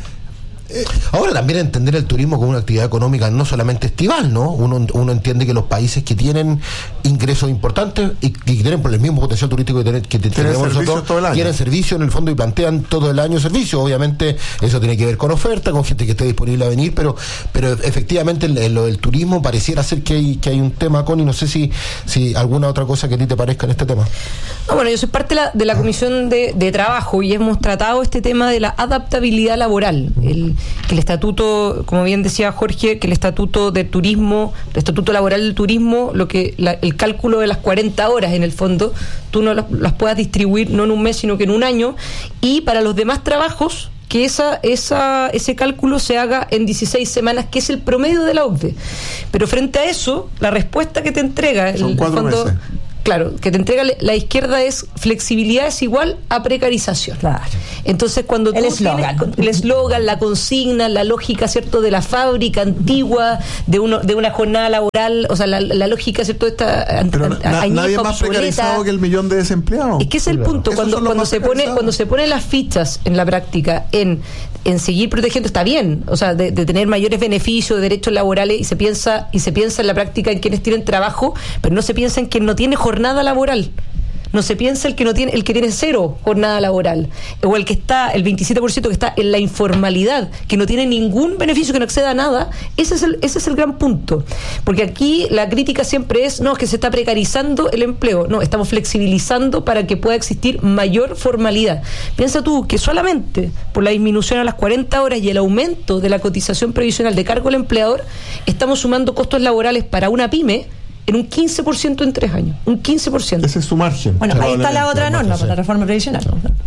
Ahora también entender el turismo como una actividad económica no solamente estival, ¿no? Uno, uno entiende que los países que tienen ingresos importantes y que tienen por el mismo potencial turístico que, tener, que tenemos nosotros, tienen servicio en el fondo y plantean todo el año servicio. Obviamente eso tiene que ver con oferta, con gente que esté disponible a venir, pero pero efectivamente en lo del turismo pareciera ser que hay que hay un tema, con y no sé si si alguna otra cosa que a ti te parezca en este tema. No, bueno, yo soy parte de la, de la comisión de, de trabajo y hemos tratado este tema de la adaptabilidad laboral. El que el estatuto, como bien decía Jorge, que el estatuto de turismo, el estatuto laboral del turismo, lo que la, el cálculo de las cuarenta horas en el fondo, tú no las, las puedas distribuir no en un mes sino que en un año, y para los demás trabajos que esa, esa, ese cálculo se haga en dieciséis semanas, que es el promedio de la O C D E. Pero frente a eso, la respuesta que te entrega el Son cuatro fondo, meses. Claro, que te entrega la izquierda es flexibilidad es igual a precarización. Claro. Entonces, cuando el eslogan, el eslogan, la consigna, la lógica, ¿cierto?, de la fábrica antigua, de uno, de una jornada laboral, o sea, la, la lógica, ¿cierto?, esta Pero na, na, nadie más precarizado que el millón de desempleados. Es que es el claro. punto, cuando, cuando se pone, cuando se ponen las fichas en la práctica en, en seguir protegiendo, está bien, o sea, de, de tener mayores beneficios, de derechos laborales, y se piensa, y se piensa en la práctica en quienes tienen trabajo, pero no se piensa en quien no tiene jornada jornada laboral. No se piensa el que no tiene, el que tiene cero jornada laboral, o el que está, el veintisiete por ciento que está en la informalidad, que no tiene ningún beneficio, que no acceda a nada. Ese es el, ese es el gran punto. Porque aquí la crítica siempre es, no, es que se está precarizando el empleo. No, estamos flexibilizando para que pueda existir mayor formalidad. Piensa tú que solamente por la disminución a las cuarenta horas y el aumento de la cotización previsional de cargo del empleador, estamos sumando costos laborales para una pyme en un quince por ciento en tres años. Un quince por ciento. Ese es su margen. Bueno, ahí está la otra norma para la reforma previsional.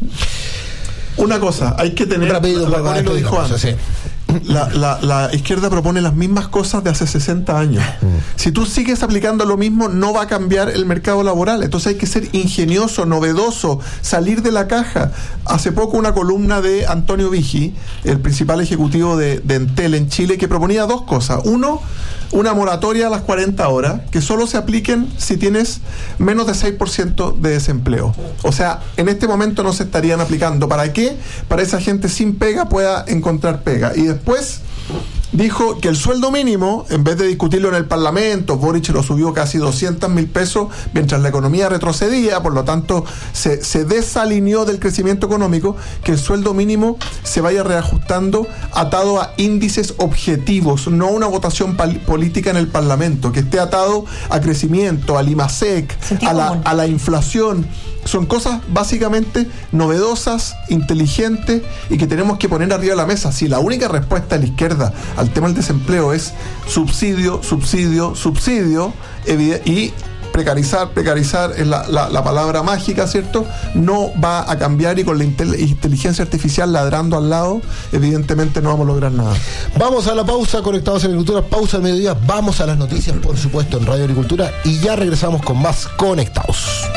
Una cosa, hay que tener... Rápido, la, la, lo dijo antes. Sí. La, la, la izquierda propone las mismas cosas de hace sesenta años. Mm. Si tú sigues aplicando lo mismo, no va a cambiar el mercado laboral. Entonces hay que ser ingenioso, novedoso, salir de la caja. Hace poco una columna de Antonio Vigi, el principal ejecutivo de, de Entel en Chile, que proponía dos cosas. Uno, una moratoria a las cuarenta horas, que solo se apliquen si tienes menos de seis por ciento de desempleo. O sea, en este momento no se estarían aplicando. ¿Para qué? Para esa gente sin pega pueda encontrar pega. Y después dijo que el sueldo mínimo, en vez de discutirlo en el Parlamento, Boric lo subió casi doscientos mil pesos mientras la economía retrocedía, por lo tanto se, se desalineó del crecimiento económico, que el sueldo mínimo se vaya reajustando atado a índices objetivos, no una votación pal- política en el Parlamento, que esté atado a crecimiento, al IMASEC, a la, a la inflación. Son cosas básicamente novedosas, inteligentes y que tenemos que poner arriba de la mesa. Si la única respuesta de la izquierda al tema del desempleo es subsidio, subsidio, subsidio y precarizar, precarizar es la, la, la palabra mágica, ¿cierto? No va a cambiar, y con la intel- inteligencia artificial ladrando al lado, evidentemente no vamos a lograr nada. Vamos a la pausa, conectados en Agricultura, pausa al mediodía, vamos a las noticias, por supuesto, en Radio Agricultura, y ya regresamos con más Conectados.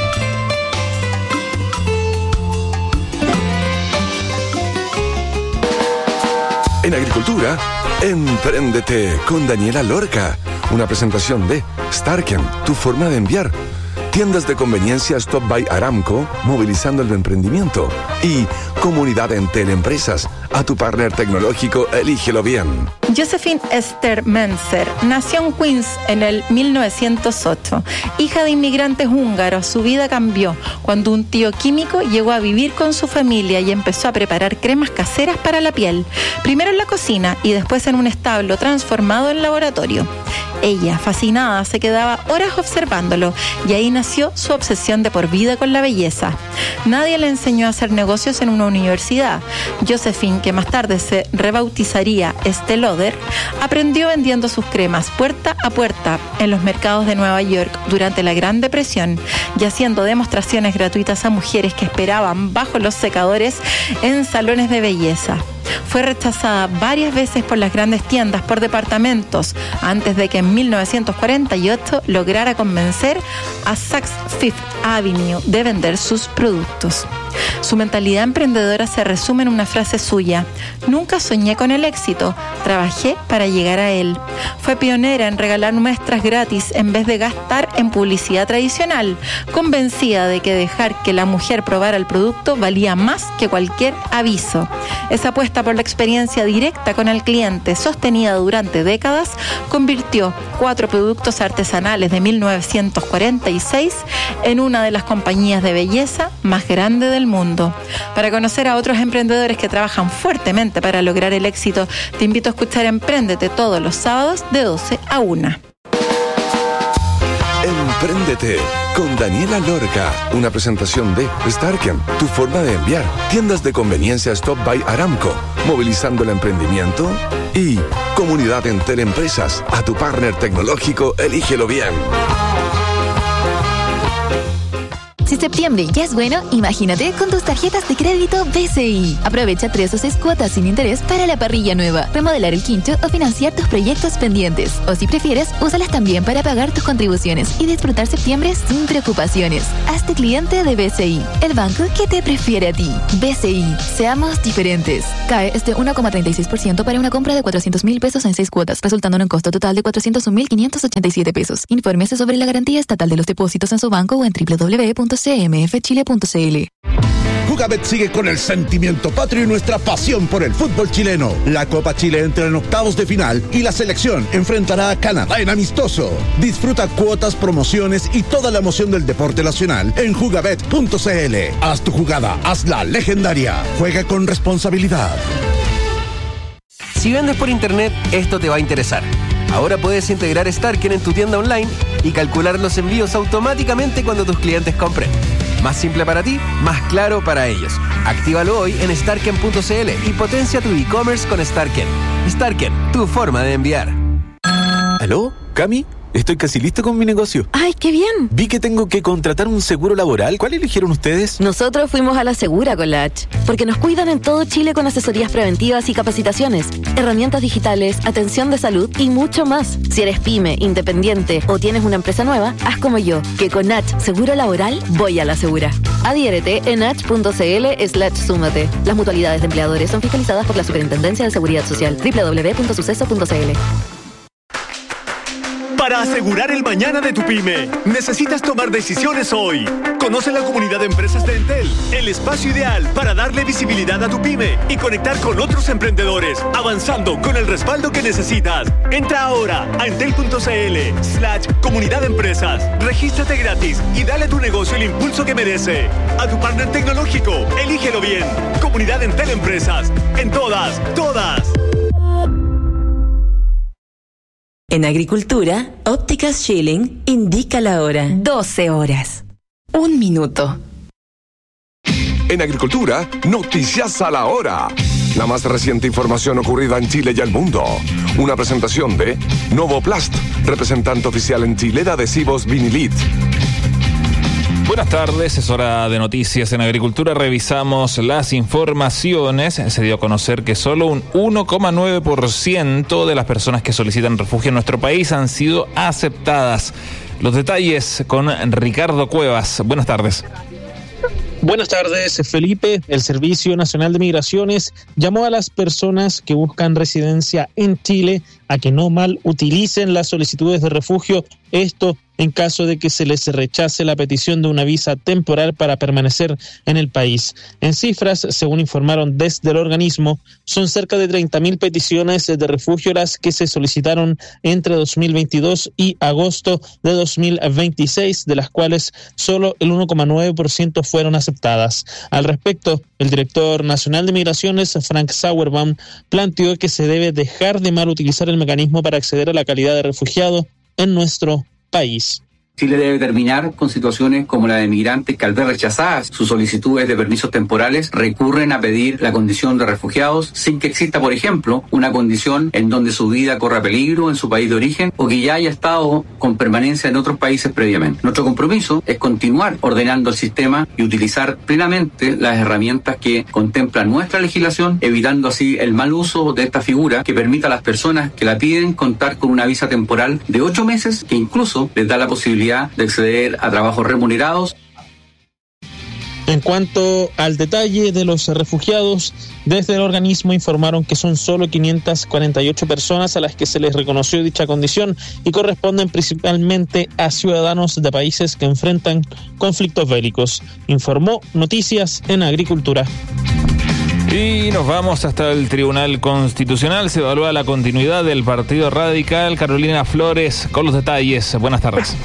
En Agricultura, Empréndete con Daniela Lorca. Una presentación de Starken, tu forma de enviar. Tiendas de conveniencia Stop by Aramco, movilizando el emprendimiento. Y Comunidad Entel Empresas. A tu partner tecnológico, elígelo bien. Josephine Esther Menzer nació en Queens en el mil novecientos ocho. Hija de inmigrantes húngaros, su vida cambió cuando un tío químico llegó a vivir con su familia y empezó a preparar cremas caseras para la piel. Primero en la cocina y después en un establo transformado en laboratorio. Ella, fascinada, se quedaba horas observándolo y ahí nació su obsesión de por vida con la belleza. Nadie le enseñó a hacer negocios en una universidad. Josephine, que más tarde se rebautizaría Estée Lauder, aprendió vendiendo sus cremas puerta a puerta en los mercados de Nueva York durante la Gran Depresión y haciendo demostraciones gratuitas a mujeres que esperaban bajo los secadores en salones de belleza. Fue rechazada varias veces por las grandes tiendas por departamentos antes de que en mil novecientos cuarenta y ocho lograra convencer a Saks Fifth Avenue de vender sus productos. Su mentalidad emprendedora se resume en una frase suya: nunca soñé con el éxito, trabajé para llegar a él. Fue pionera en regalar muestras gratis en vez de gastar en publicidad tradicional, convencida de que dejar que la mujer probara el producto valía más que cualquier aviso. Esa apuesta por la experiencia directa con el cliente, sostenida durante décadas, convirtió cuatro productos artesanales de mil novecientos cuarenta y seis en una de las compañías de belleza más grande del mundo. Para conocer a otros emprendedores que trabajan fuertemente para lograr el éxito, te invito a escuchar Empréndete todos los sábados de doce a una. Empréndete con Daniela Lorca, una presentación de Starken, tu forma de enviar, tiendas de conveniencia Stop by Aramco, movilizando el emprendimiento, y Comunidad Entel Empresas, a tu partner tecnológico, elígelo bien. Si septiembre ya es bueno, imagínate con tus tarjetas de crédito B C I. Aprovecha tres o seis cuotas sin interés para la parrilla nueva, remodelar el quincho o financiar tus proyectos pendientes. O si prefieres, úsalas también para pagar tus contribuciones y disfrutar septiembre sin preocupaciones. Hazte cliente de B C I, el banco que te prefiere a ti. B C I, seamos diferentes. C A E es de uno coma treinta y seis por ciento para una compra de cuatrocientos mil pesos en seis cuotas, resultando en un costo total de cuatrocientos un mil quinientos ochenta y siete pesos. Infórmese sobre la garantía estatal de los depósitos en su banco o en doble u doble u doble u punto c m f chile punto c l. Jugabet sigue con el sentimiento patrio y nuestra pasión por el fútbol chileno. La Copa Chile entra en octavos de final y la selección enfrentará a Canadá en amistoso. Disfruta cuotas, promociones y toda la emoción del deporte nacional en jugabet punto c l. Haz tu jugada, hazla legendaria. Juega con responsabilidad. Si vendes por internet, esto te va a interesar. Ahora puedes integrar Starken en tu tienda online y calcular los envíos automáticamente cuando tus clientes compren. Más simple para ti, más claro para ellos. Actívalo hoy en starken punto c l y potencia tu e-commerce con Starken. Starken, tu forma de enviar. ¿Aló? ¿Cami? Estoy casi listo con mi negocio. ¡Ay, qué bien! Vi que tengo que contratar un seguro laboral. ¿Cuál eligieron ustedes? Nosotros fuimos a la Segura con la H, porque nos cuidan en todo Chile con asesorías preventivas y capacitaciones, herramientas digitales, atención de salud y mucho más. Si eres pyme, independiente o tienes una empresa nueva, haz como yo, que con H Seguro Laboral voy a la Segura. Adhiérete en h punto c l slash súmate. Las mutualidades de empleadores son fiscalizadas por la Superintendencia de Seguridad Social. doble u doble u doble u punto suceso punto c l. Para asegurar el mañana de tu pyme, necesitas tomar decisiones hoy. Conoce la comunidad de empresas de Entel, el espacio ideal para darle visibilidad a tu pyme y conectar con otros emprendedores, avanzando con el respaldo que necesitas. Entra ahora a entel punto c l slash comunidad de empresas. Regístrate gratis y dale a tu negocio el impulso que merece. A tu partner tecnológico, elígelo bien. Comunidad Entel Empresas. En todas, todas. En agricultura, Ópticas Schilling indica la hora. doce horas. Un minuto. En agricultura, noticias a la hora. La más reciente información ocurrida en Chile y el mundo. Una presentación de Novoplast, representante oficial en Chile de adhesivos Vinilit. Buenas tardes, es hora de noticias en agricultura. Revisamos las informaciones. Se dio a conocer que solo un uno coma nueve por ciento de las personas que solicitan refugio en nuestro país han sido aceptadas. Los detalles con Ricardo Cuevas. Buenas tardes. Buenas tardes, Felipe. El Servicio Nacional de Migraciones llamó a las personas que buscan residencia en Chile a que no mal utilicen las solicitudes de refugio, esto en caso de que se les rechace la petición de una visa temporal para permanecer en el país. En cifras, según informaron desde el organismo, son cerca de treinta mil peticiones de refugio las que se solicitaron entre dos mil veintidós y agosto de dos mil veintiséis, de las cuales solo el uno coma nueve por ciento fueron aceptadas. Al respecto, el director nacional de Migraciones, Frank Sauerbaum, planteó que se debe dejar de mal utilizar el mecanismo para acceder a la calidad de refugiado en nuestro país. Chile debe terminar con situaciones como la de migrantes que al ver rechazadas sus solicitudes de permisos temporales recurren a pedir la condición de refugiados sin que exista, por ejemplo, una condición en donde su vida corra peligro en su país de origen o que ya haya estado con permanencia en otros países previamente. Nuestro compromiso es continuar ordenando el sistema y utilizar plenamente las herramientas que contempla nuestra legislación, evitando así el mal uso de esta figura que permita a las personas que la piden contar con una visa temporal de ocho meses que incluso les da la posibilidad de acceder a trabajos remunerados. En cuanto al detalle de los refugiados, desde el organismo informaron que son solo quinientas cuarenta y ocho personas a las que se les reconoció dicha condición y corresponden principalmente a ciudadanos de países que enfrentan conflictos bélicos. Informó Noticias en Agricultura. Y nos vamos hasta el Tribunal Constitucional. Se evalúa la continuidad del Partido Radical. Carolina Flores con los detalles. Buenas tardes.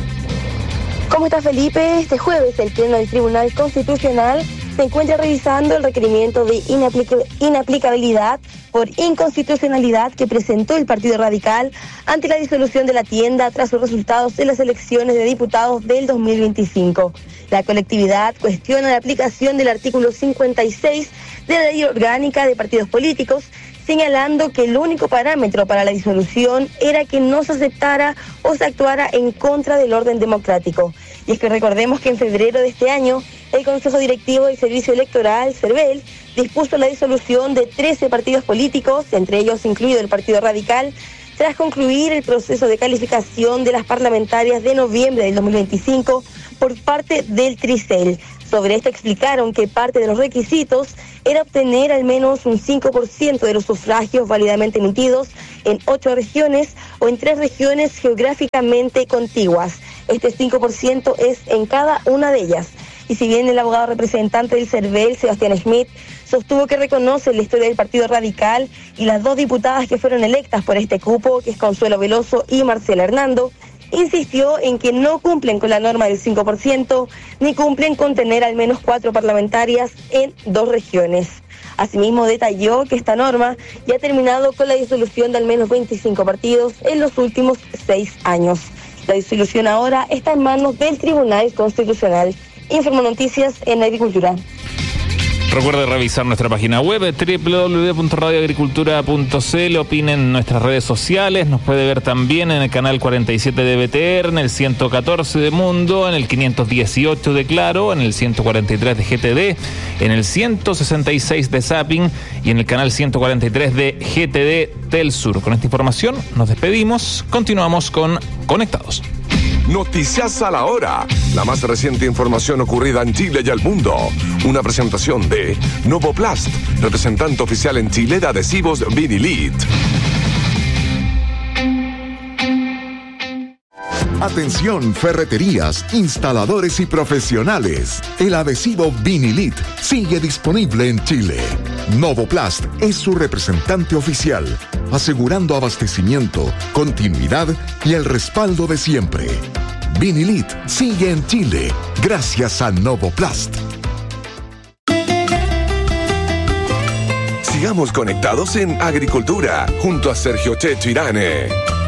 ¿Cómo está, Felipe? Este jueves el Pleno del Tribunal Constitucional se encuentra revisando el requerimiento de inaplica- inaplicabilidad por inconstitucionalidad que presentó el Partido Radical ante la disolución de la tienda tras los resultados de las elecciones de diputados del dos mil veinticinco. La colectividad cuestiona la aplicación del artículo cincuenta y seis de la Ley Orgánica de Partidos Políticos, señalando que el único parámetro para la disolución era que no se aceptara o se actuara en contra del orden democrático. Y es que recordemos que en febrero de este año, el Consejo Directivo del Servicio Electoral, CERVEL, dispuso la disolución de trece partidos políticos, entre ellos incluido el Partido Radical, tras concluir el proceso de calificación de las parlamentarias de noviembre del dos mil veinticinco por parte del TRICEL. Sobre esto explicaron que parte de los requisitos era obtener al menos un cinco por ciento de los sufragios válidamente emitidos en ocho regiones o en tres regiones geográficamente contiguas. Este cinco por ciento es en cada una de ellas. Y si bien el abogado representante del CERVEL, Sebastián Schmidt, sostuvo que reconoce la historia del Partido Radical y las dos diputadas que fueron electas por este cupo, que es Consuelo Veloso y Marcela Hernando, insistió en que no cumplen con la norma del cinco por ciento ni cumplen con tener al menos cuatro parlamentarias en dos regiones. Asimismo, detalló que esta norma ya ha terminado con la disolución de al menos veinticinco partidos en los últimos seis años. La disolución ahora está en manos del Tribunal Constitucional. Informó Noticias en Agricultura. Recuerde revisar nuestra página web doble u doble u doble u punto radio agricultura punto c l. Opinen en nuestras redes sociales. Nos puede ver también en el canal cuarenta y siete de B T R, en el ciento catorce de Mundo, en el quinientos dieciocho de Claro, en el ciento cuarenta y tres de G T D, en el ciento sesenta y seis de Zapping y en el canal ciento cuarenta y tres de G T D Telsur. Con esta información nos despedimos. Continuamos con Conectados. Noticias a la hora. La más reciente información ocurrida en Chile y el mundo. Una presentación de Novoplast, representante oficial en Chile de adhesivos Vinilit. Atención, ferreterías, instaladores y profesionales. El adhesivo Vinilit sigue disponible en Chile. Novoplast es su representante oficial, asegurando abastecimiento, continuidad y el respaldo de siempre. Vinilit sigue en Chile gracias a Novoplast. Sigamos conectados en Agricultura junto a Sergio Checho Irane.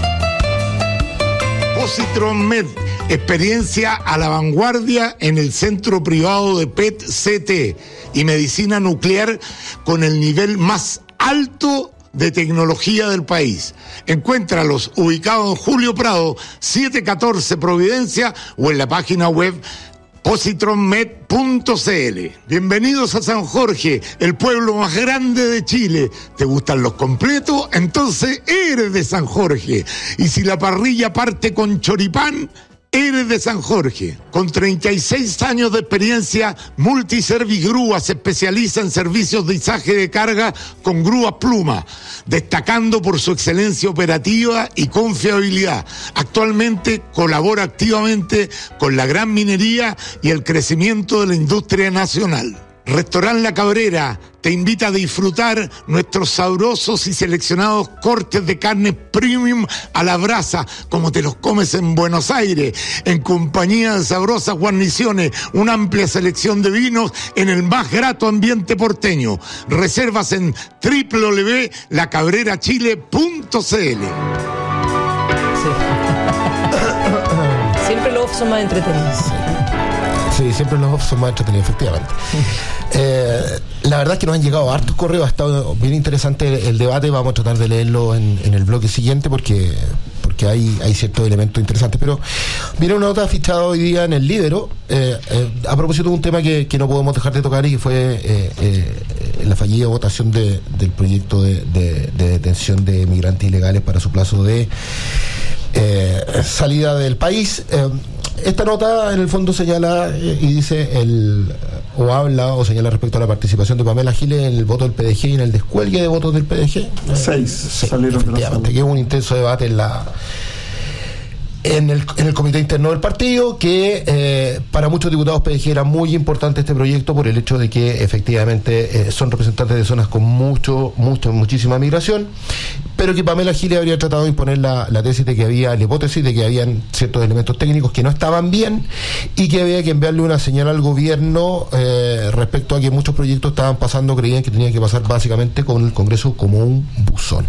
Positron Med, experiencia a la vanguardia en el centro privado de P E T C T y medicina nuclear con el nivel más alto de tecnología del país. Encuéntralos ubicados en Julio Prado, setecientos catorce Providencia o en la página web positron med punto c l. Bienvenidos a San Jorge, el pueblo más grande de Chile. ¿Te gustan los completos? Entonces eres de San Jorge. Y si la parrilla parte con choripán, eres de San Jorge. Con treinta y seis años de experiencia, Multiservice Grúa se especializa en servicios de izaje de carga con grúa pluma, destacando por su excelencia operativa y confiabilidad. Actualmente colabora activamente con la gran minería y el crecimiento de la industria nacional. Restaurant La Cabrera te invita a disfrutar nuestros sabrosos y seleccionados cortes de carne premium a la brasa, como te los comes en Buenos Aires, en compañía de sabrosas guarniciones, una amplia selección de vinos en el más grato ambiente porteño. Reservas en doble u doble u doble u punto la cabrera chile punto c l. Siempre lo off son más entretenidos. Sí, siempre los off son más entretenidos, efectivamente. Eh, la verdad es que nos han llegado hartos correos, ha estado bien interesante el, el debate, vamos a tratar de leerlo en, en el bloque siguiente porque porque hay, hay ciertos elementos interesantes, pero viene una nota fichada hoy día en el Líbero, eh, eh, a propósito de un tema que, que no podemos dejar de tocar y que fue eh, eh, la fallida votación de, del proyecto de, de, de detención de migrantes ilegales para su plazo de eh, salida del país. Eh, esta nota en el fondo señala eh, y dice el o habla o señala respecto a la participación de Pamela Giles en el voto del P D G y en el descuelgue de votos del P D G. Seis sí, salieron de la sala. Que hubo un intenso debate en la en el, en el comité interno del partido, que eh, para muchos diputados P D G era muy importante este proyecto por el hecho de que efectivamente eh, son representantes de zonas con mucho, mucho, muchísima migración, pero que Pamela Giles habría tratado de imponer la, la tesis de que había, la hipótesis de que habían ciertos elementos técnicos que no estaban bien y que había que enviarle una señal al gobierno eh, respecto a que muchos proyectos estaban pasando, creían que tenían que pasar básicamente con el Congreso como un buzón.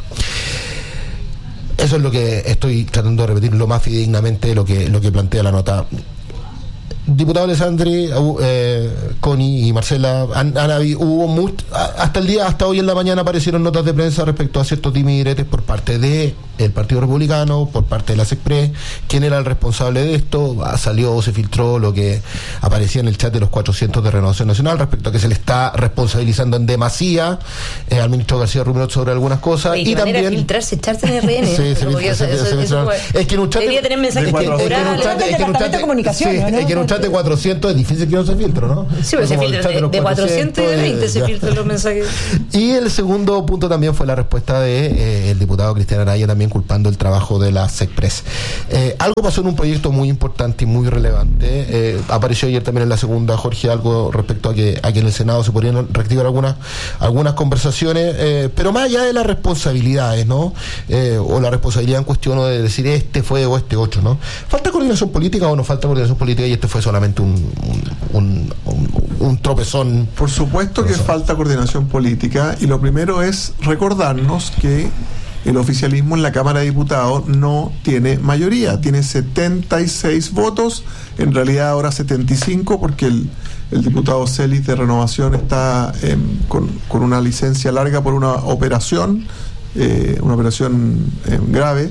Eso es lo que estoy tratando de repetir lo más fidedignamente lo que lo que plantea la nota. Diputado Alessandri, eh, Connie y Marcela, han, han habido, hubo mucho, hasta el día, hasta hoy en la mañana aparecieron notas de prensa respecto a ciertos dimes y diretes por parte de el Partido Republicano, por parte de la SECPRES, quién era el responsable de esto. Salió, se filtró lo que aparecía en el chat de los cuatrocientos de Renovación Nacional respecto a que se le está responsabilizando en demasía eh, al ministro García Ruminot sobre algunas cosas. Oye, y también filtrarse, echarse en R N. Sí, se filtra, se, se, se, se, se, es que en un chat debería tener mensajes temporales. Es que en un chat de comunicación, ¿no? Es que en un chat de cuatrocientos es difícil que no se filtre, ¿no? Sí, pero se filtra de, de cuatrocientos y de veinte se filtran los mensajes. Y el segundo punto también fue la respuesta de eh, el diputado Cristian Araya, también culpando el trabajo de la SECPRES. Eh, algo pasó en un proyecto muy importante y muy relevante. Eh, apareció ayer también en la segunda, Jorge, algo respecto a que, a que en el Senado se podrían reactivar algunas, algunas conversaciones, eh, pero más allá de las responsabilidades, ¿no? Eh, o la responsabilidad en cuestión de decir este fue o este otro, ¿no? ¿Falta coordinación política o no falta coordinación política y este fue solamente un, un, un, un tropezón? Por supuesto que falta coordinación política y lo primero es recordarnos que el oficialismo en la Cámara de Diputados no tiene mayoría, tiene setenta y seis votos, en realidad ahora setenta y cinco porque el, el diputado Celis de Renovación está eh, con, con una licencia larga por una operación, eh, una operación eh, grave,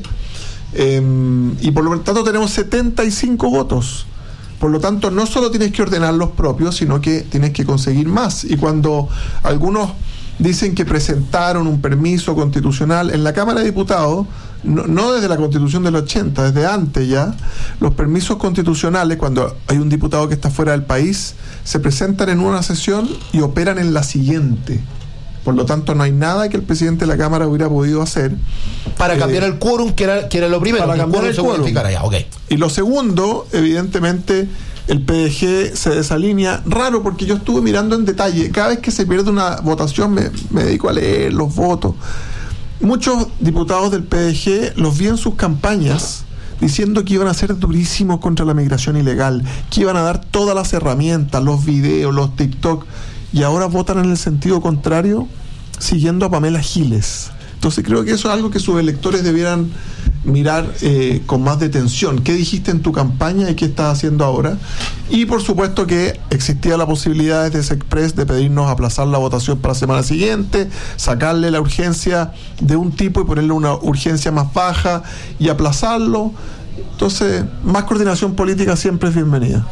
eh, y por lo tanto tenemos setenta y cinco votos. Por lo tanto, no solo tienes que ordenar los propios, sino que tienes que conseguir más. Y cuando algunos dicen que presentaron un permiso constitucional en la Cámara de Diputados, no, no desde la Constitución del ochenta, desde antes ya, los permisos constitucionales, cuando hay un diputado que está fuera del país, se presentan en una sesión y operan en la siguiente. Por lo tanto, no hay nada que el presidente de la Cámara hubiera podido hacer para eh, cambiar el quórum, que era, que era lo primero, para cambiar el quórum. Ya, okay. Y lo segundo, evidentemente, el P D G se desalinea. Raro, porque yo estuve mirando en detalle. Cada vez que se pierde una votación me, me dedico a leer los votos. Muchos diputados del P D G los vi en sus campañas diciendo que iban a ser durísimos contra la migración ilegal, que iban a dar todas las herramientas, los videos, los TikTok, y ahora votan en el sentido contrario, siguiendo a Pamela Giles. Entonces creo que eso es algo que sus electores debieran mirar eh, con más detención. ¿Qué dijiste en tu campaña y qué estás haciendo ahora? Y por supuesto que existía la posibilidad desde SECPRES de pedirnos aplazar la votación para la semana siguiente, sacarle la urgencia de un tipo y ponerle una urgencia más baja y aplazarlo. Entonces, más coordinación política siempre es bienvenida.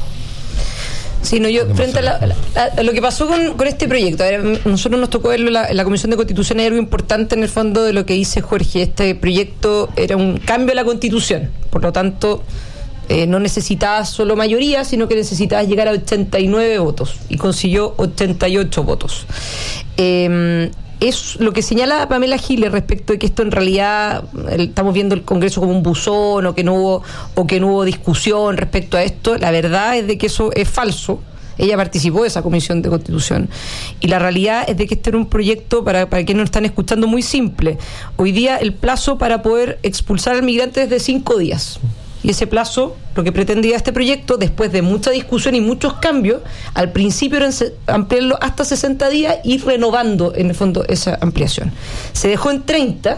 Sí, no, yo, frente a, la, a, a lo que pasó con, con este proyecto, a ver, nosotros nos tocó verlo en la, en la Comisión de Constitución. Hay algo importante en el fondo de lo que dice Jorge. Este proyecto era un cambio a la Constitución, por lo tanto eh, no necesitabas solo mayoría, sino que necesitabas llegar a ochenta y nueve votos, y consiguió ochenta y ocho votos. Eh, es lo que señala Pamela Giles respecto de que esto en realidad el, estamos viendo el Congreso como un buzón, o que no hubo o que no hubo discusión respecto a esto. La verdad es de que eso es falso. Ella participó de esa Comisión de Constitución y la realidad es de que este era un proyecto, para, para quienes nos están escuchando, muy simple. Hoy día el plazo para poder expulsar al migrante es de cinco días. Y ese plazo, lo que pretendía este proyecto, después de mucha discusión y muchos cambios, al principio era ampliarlo hasta sesenta días y renovando en el fondo esa ampliación. Se dejó en treinta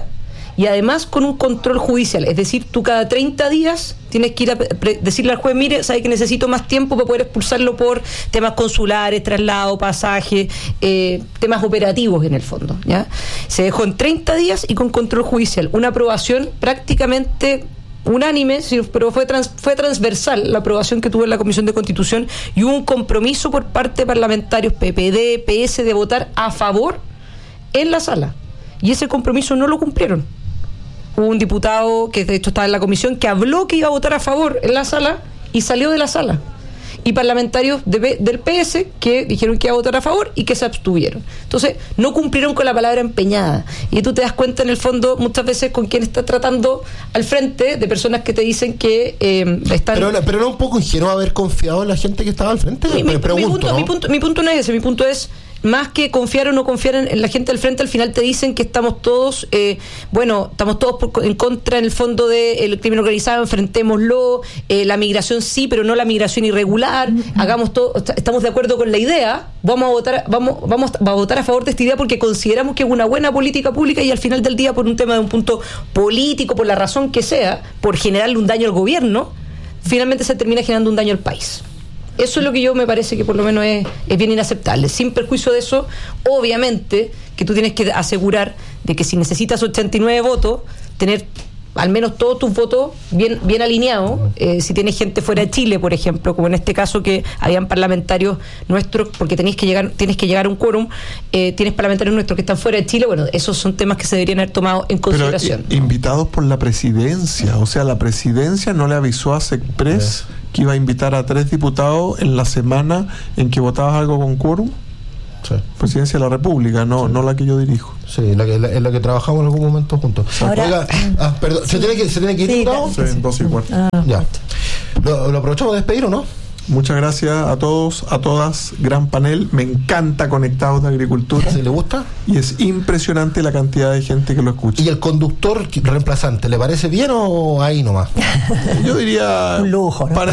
y además con un control judicial. Es decir, tú cada treinta días tienes que ir a pre- decirle al juez, mire, sabe que necesito más tiempo para poder expulsarlo por temas consulares, traslado, pasaje, eh, temas operativos en el fondo, ¿ya? Se dejó en treinta días y con control judicial. Una aprobación prácticamente unánime, pero fue trans, fue transversal la aprobación que tuvo en la Comisión de Constitución, y hubo un compromiso por parte de parlamentarios P P D, P S de votar a favor en la sala, y ese compromiso no lo cumplieron. Hubo un diputado que de hecho estaba en la comisión que habló que iba a votar a favor en la sala y salió de la sala, y parlamentarios de, del P S que dijeron que iba a votar a favor y que se abstuvieron. Entonces no cumplieron con la palabra empeñada, y tú te das cuenta en el fondo muchas veces con quién estás tratando al frente, de personas que te dicen que eh, están... Pero, pero era un poco ingenuo haber confiado en la gente que estaba al frente. Mi, me mi, pregunto, mi, punto, ¿no? mi, punto, mi punto no es ese, mi punto es más que confiar o no confiar en, en la gente del frente. Al final te dicen que estamos todos, eh, bueno, estamos todos por, en contra en el fondo del crimen organizado, enfrentémoslo, eh, la migración sí, pero no la migración irregular, uh-huh. hagamos todo, estamos de acuerdo con la idea, vamos a votar, vamos, vamos a votar a favor de esta idea porque consideramos que es una buena política pública, y al final del día, por un tema de un punto político, por la razón que sea, por generarle un daño al gobierno, finalmente se termina generando un daño al país. Eso es lo que yo me parece que por lo menos es, es bien inaceptable. Sin perjuicio de eso, obviamente que tú tienes que asegurar de que si necesitas ochenta y nueve votos, tener al menos todos tus votos bien bien alineados. Eh, si tienes gente fuera de Chile, por ejemplo, como en este caso que habían parlamentarios nuestros, porque tenés que llegar tienes que llegar a un quórum, eh, tienes parlamentarios nuestros que están fuera de Chile, bueno, esos son temas que se deberían haber tomado en consideración. Pero, invitados por la presidencia, o sea, la presidencia no le avisó a SECPRES sí. que iba a invitar a tres diputados en la semana en que votabas algo con quórum. Sí. Presidencia de la República, no sí. no la que yo dirijo. Sí, la que, la, en la que trabajamos en algún momento juntos. Ahora, Oiga, ah, perdón, ¿se tiene que, se tiene que ir? Sí, ¿no? sí, dos y cuarto. Ah, ya. ¿Lo, ¿Lo aprovechamos de despedir o no? Muchas gracias a todos, a todas. Gran panel. Me encanta Conectados de Agricultura. ¿Se le gusta? Y es impresionante la cantidad de gente que lo escucha. ¿Y el conductor reemplazante, le parece bien o ahí nomás? Yo diría un lujo, ¿no?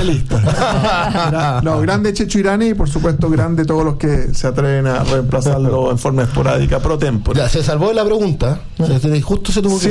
Panelista. No, grande Checho Irani y por supuesto grande todos los que se atreven a reemplazarlo en forma esporádica, pro tempore. Ya, se salvó de la pregunta. ¿No? Justo se tuvo que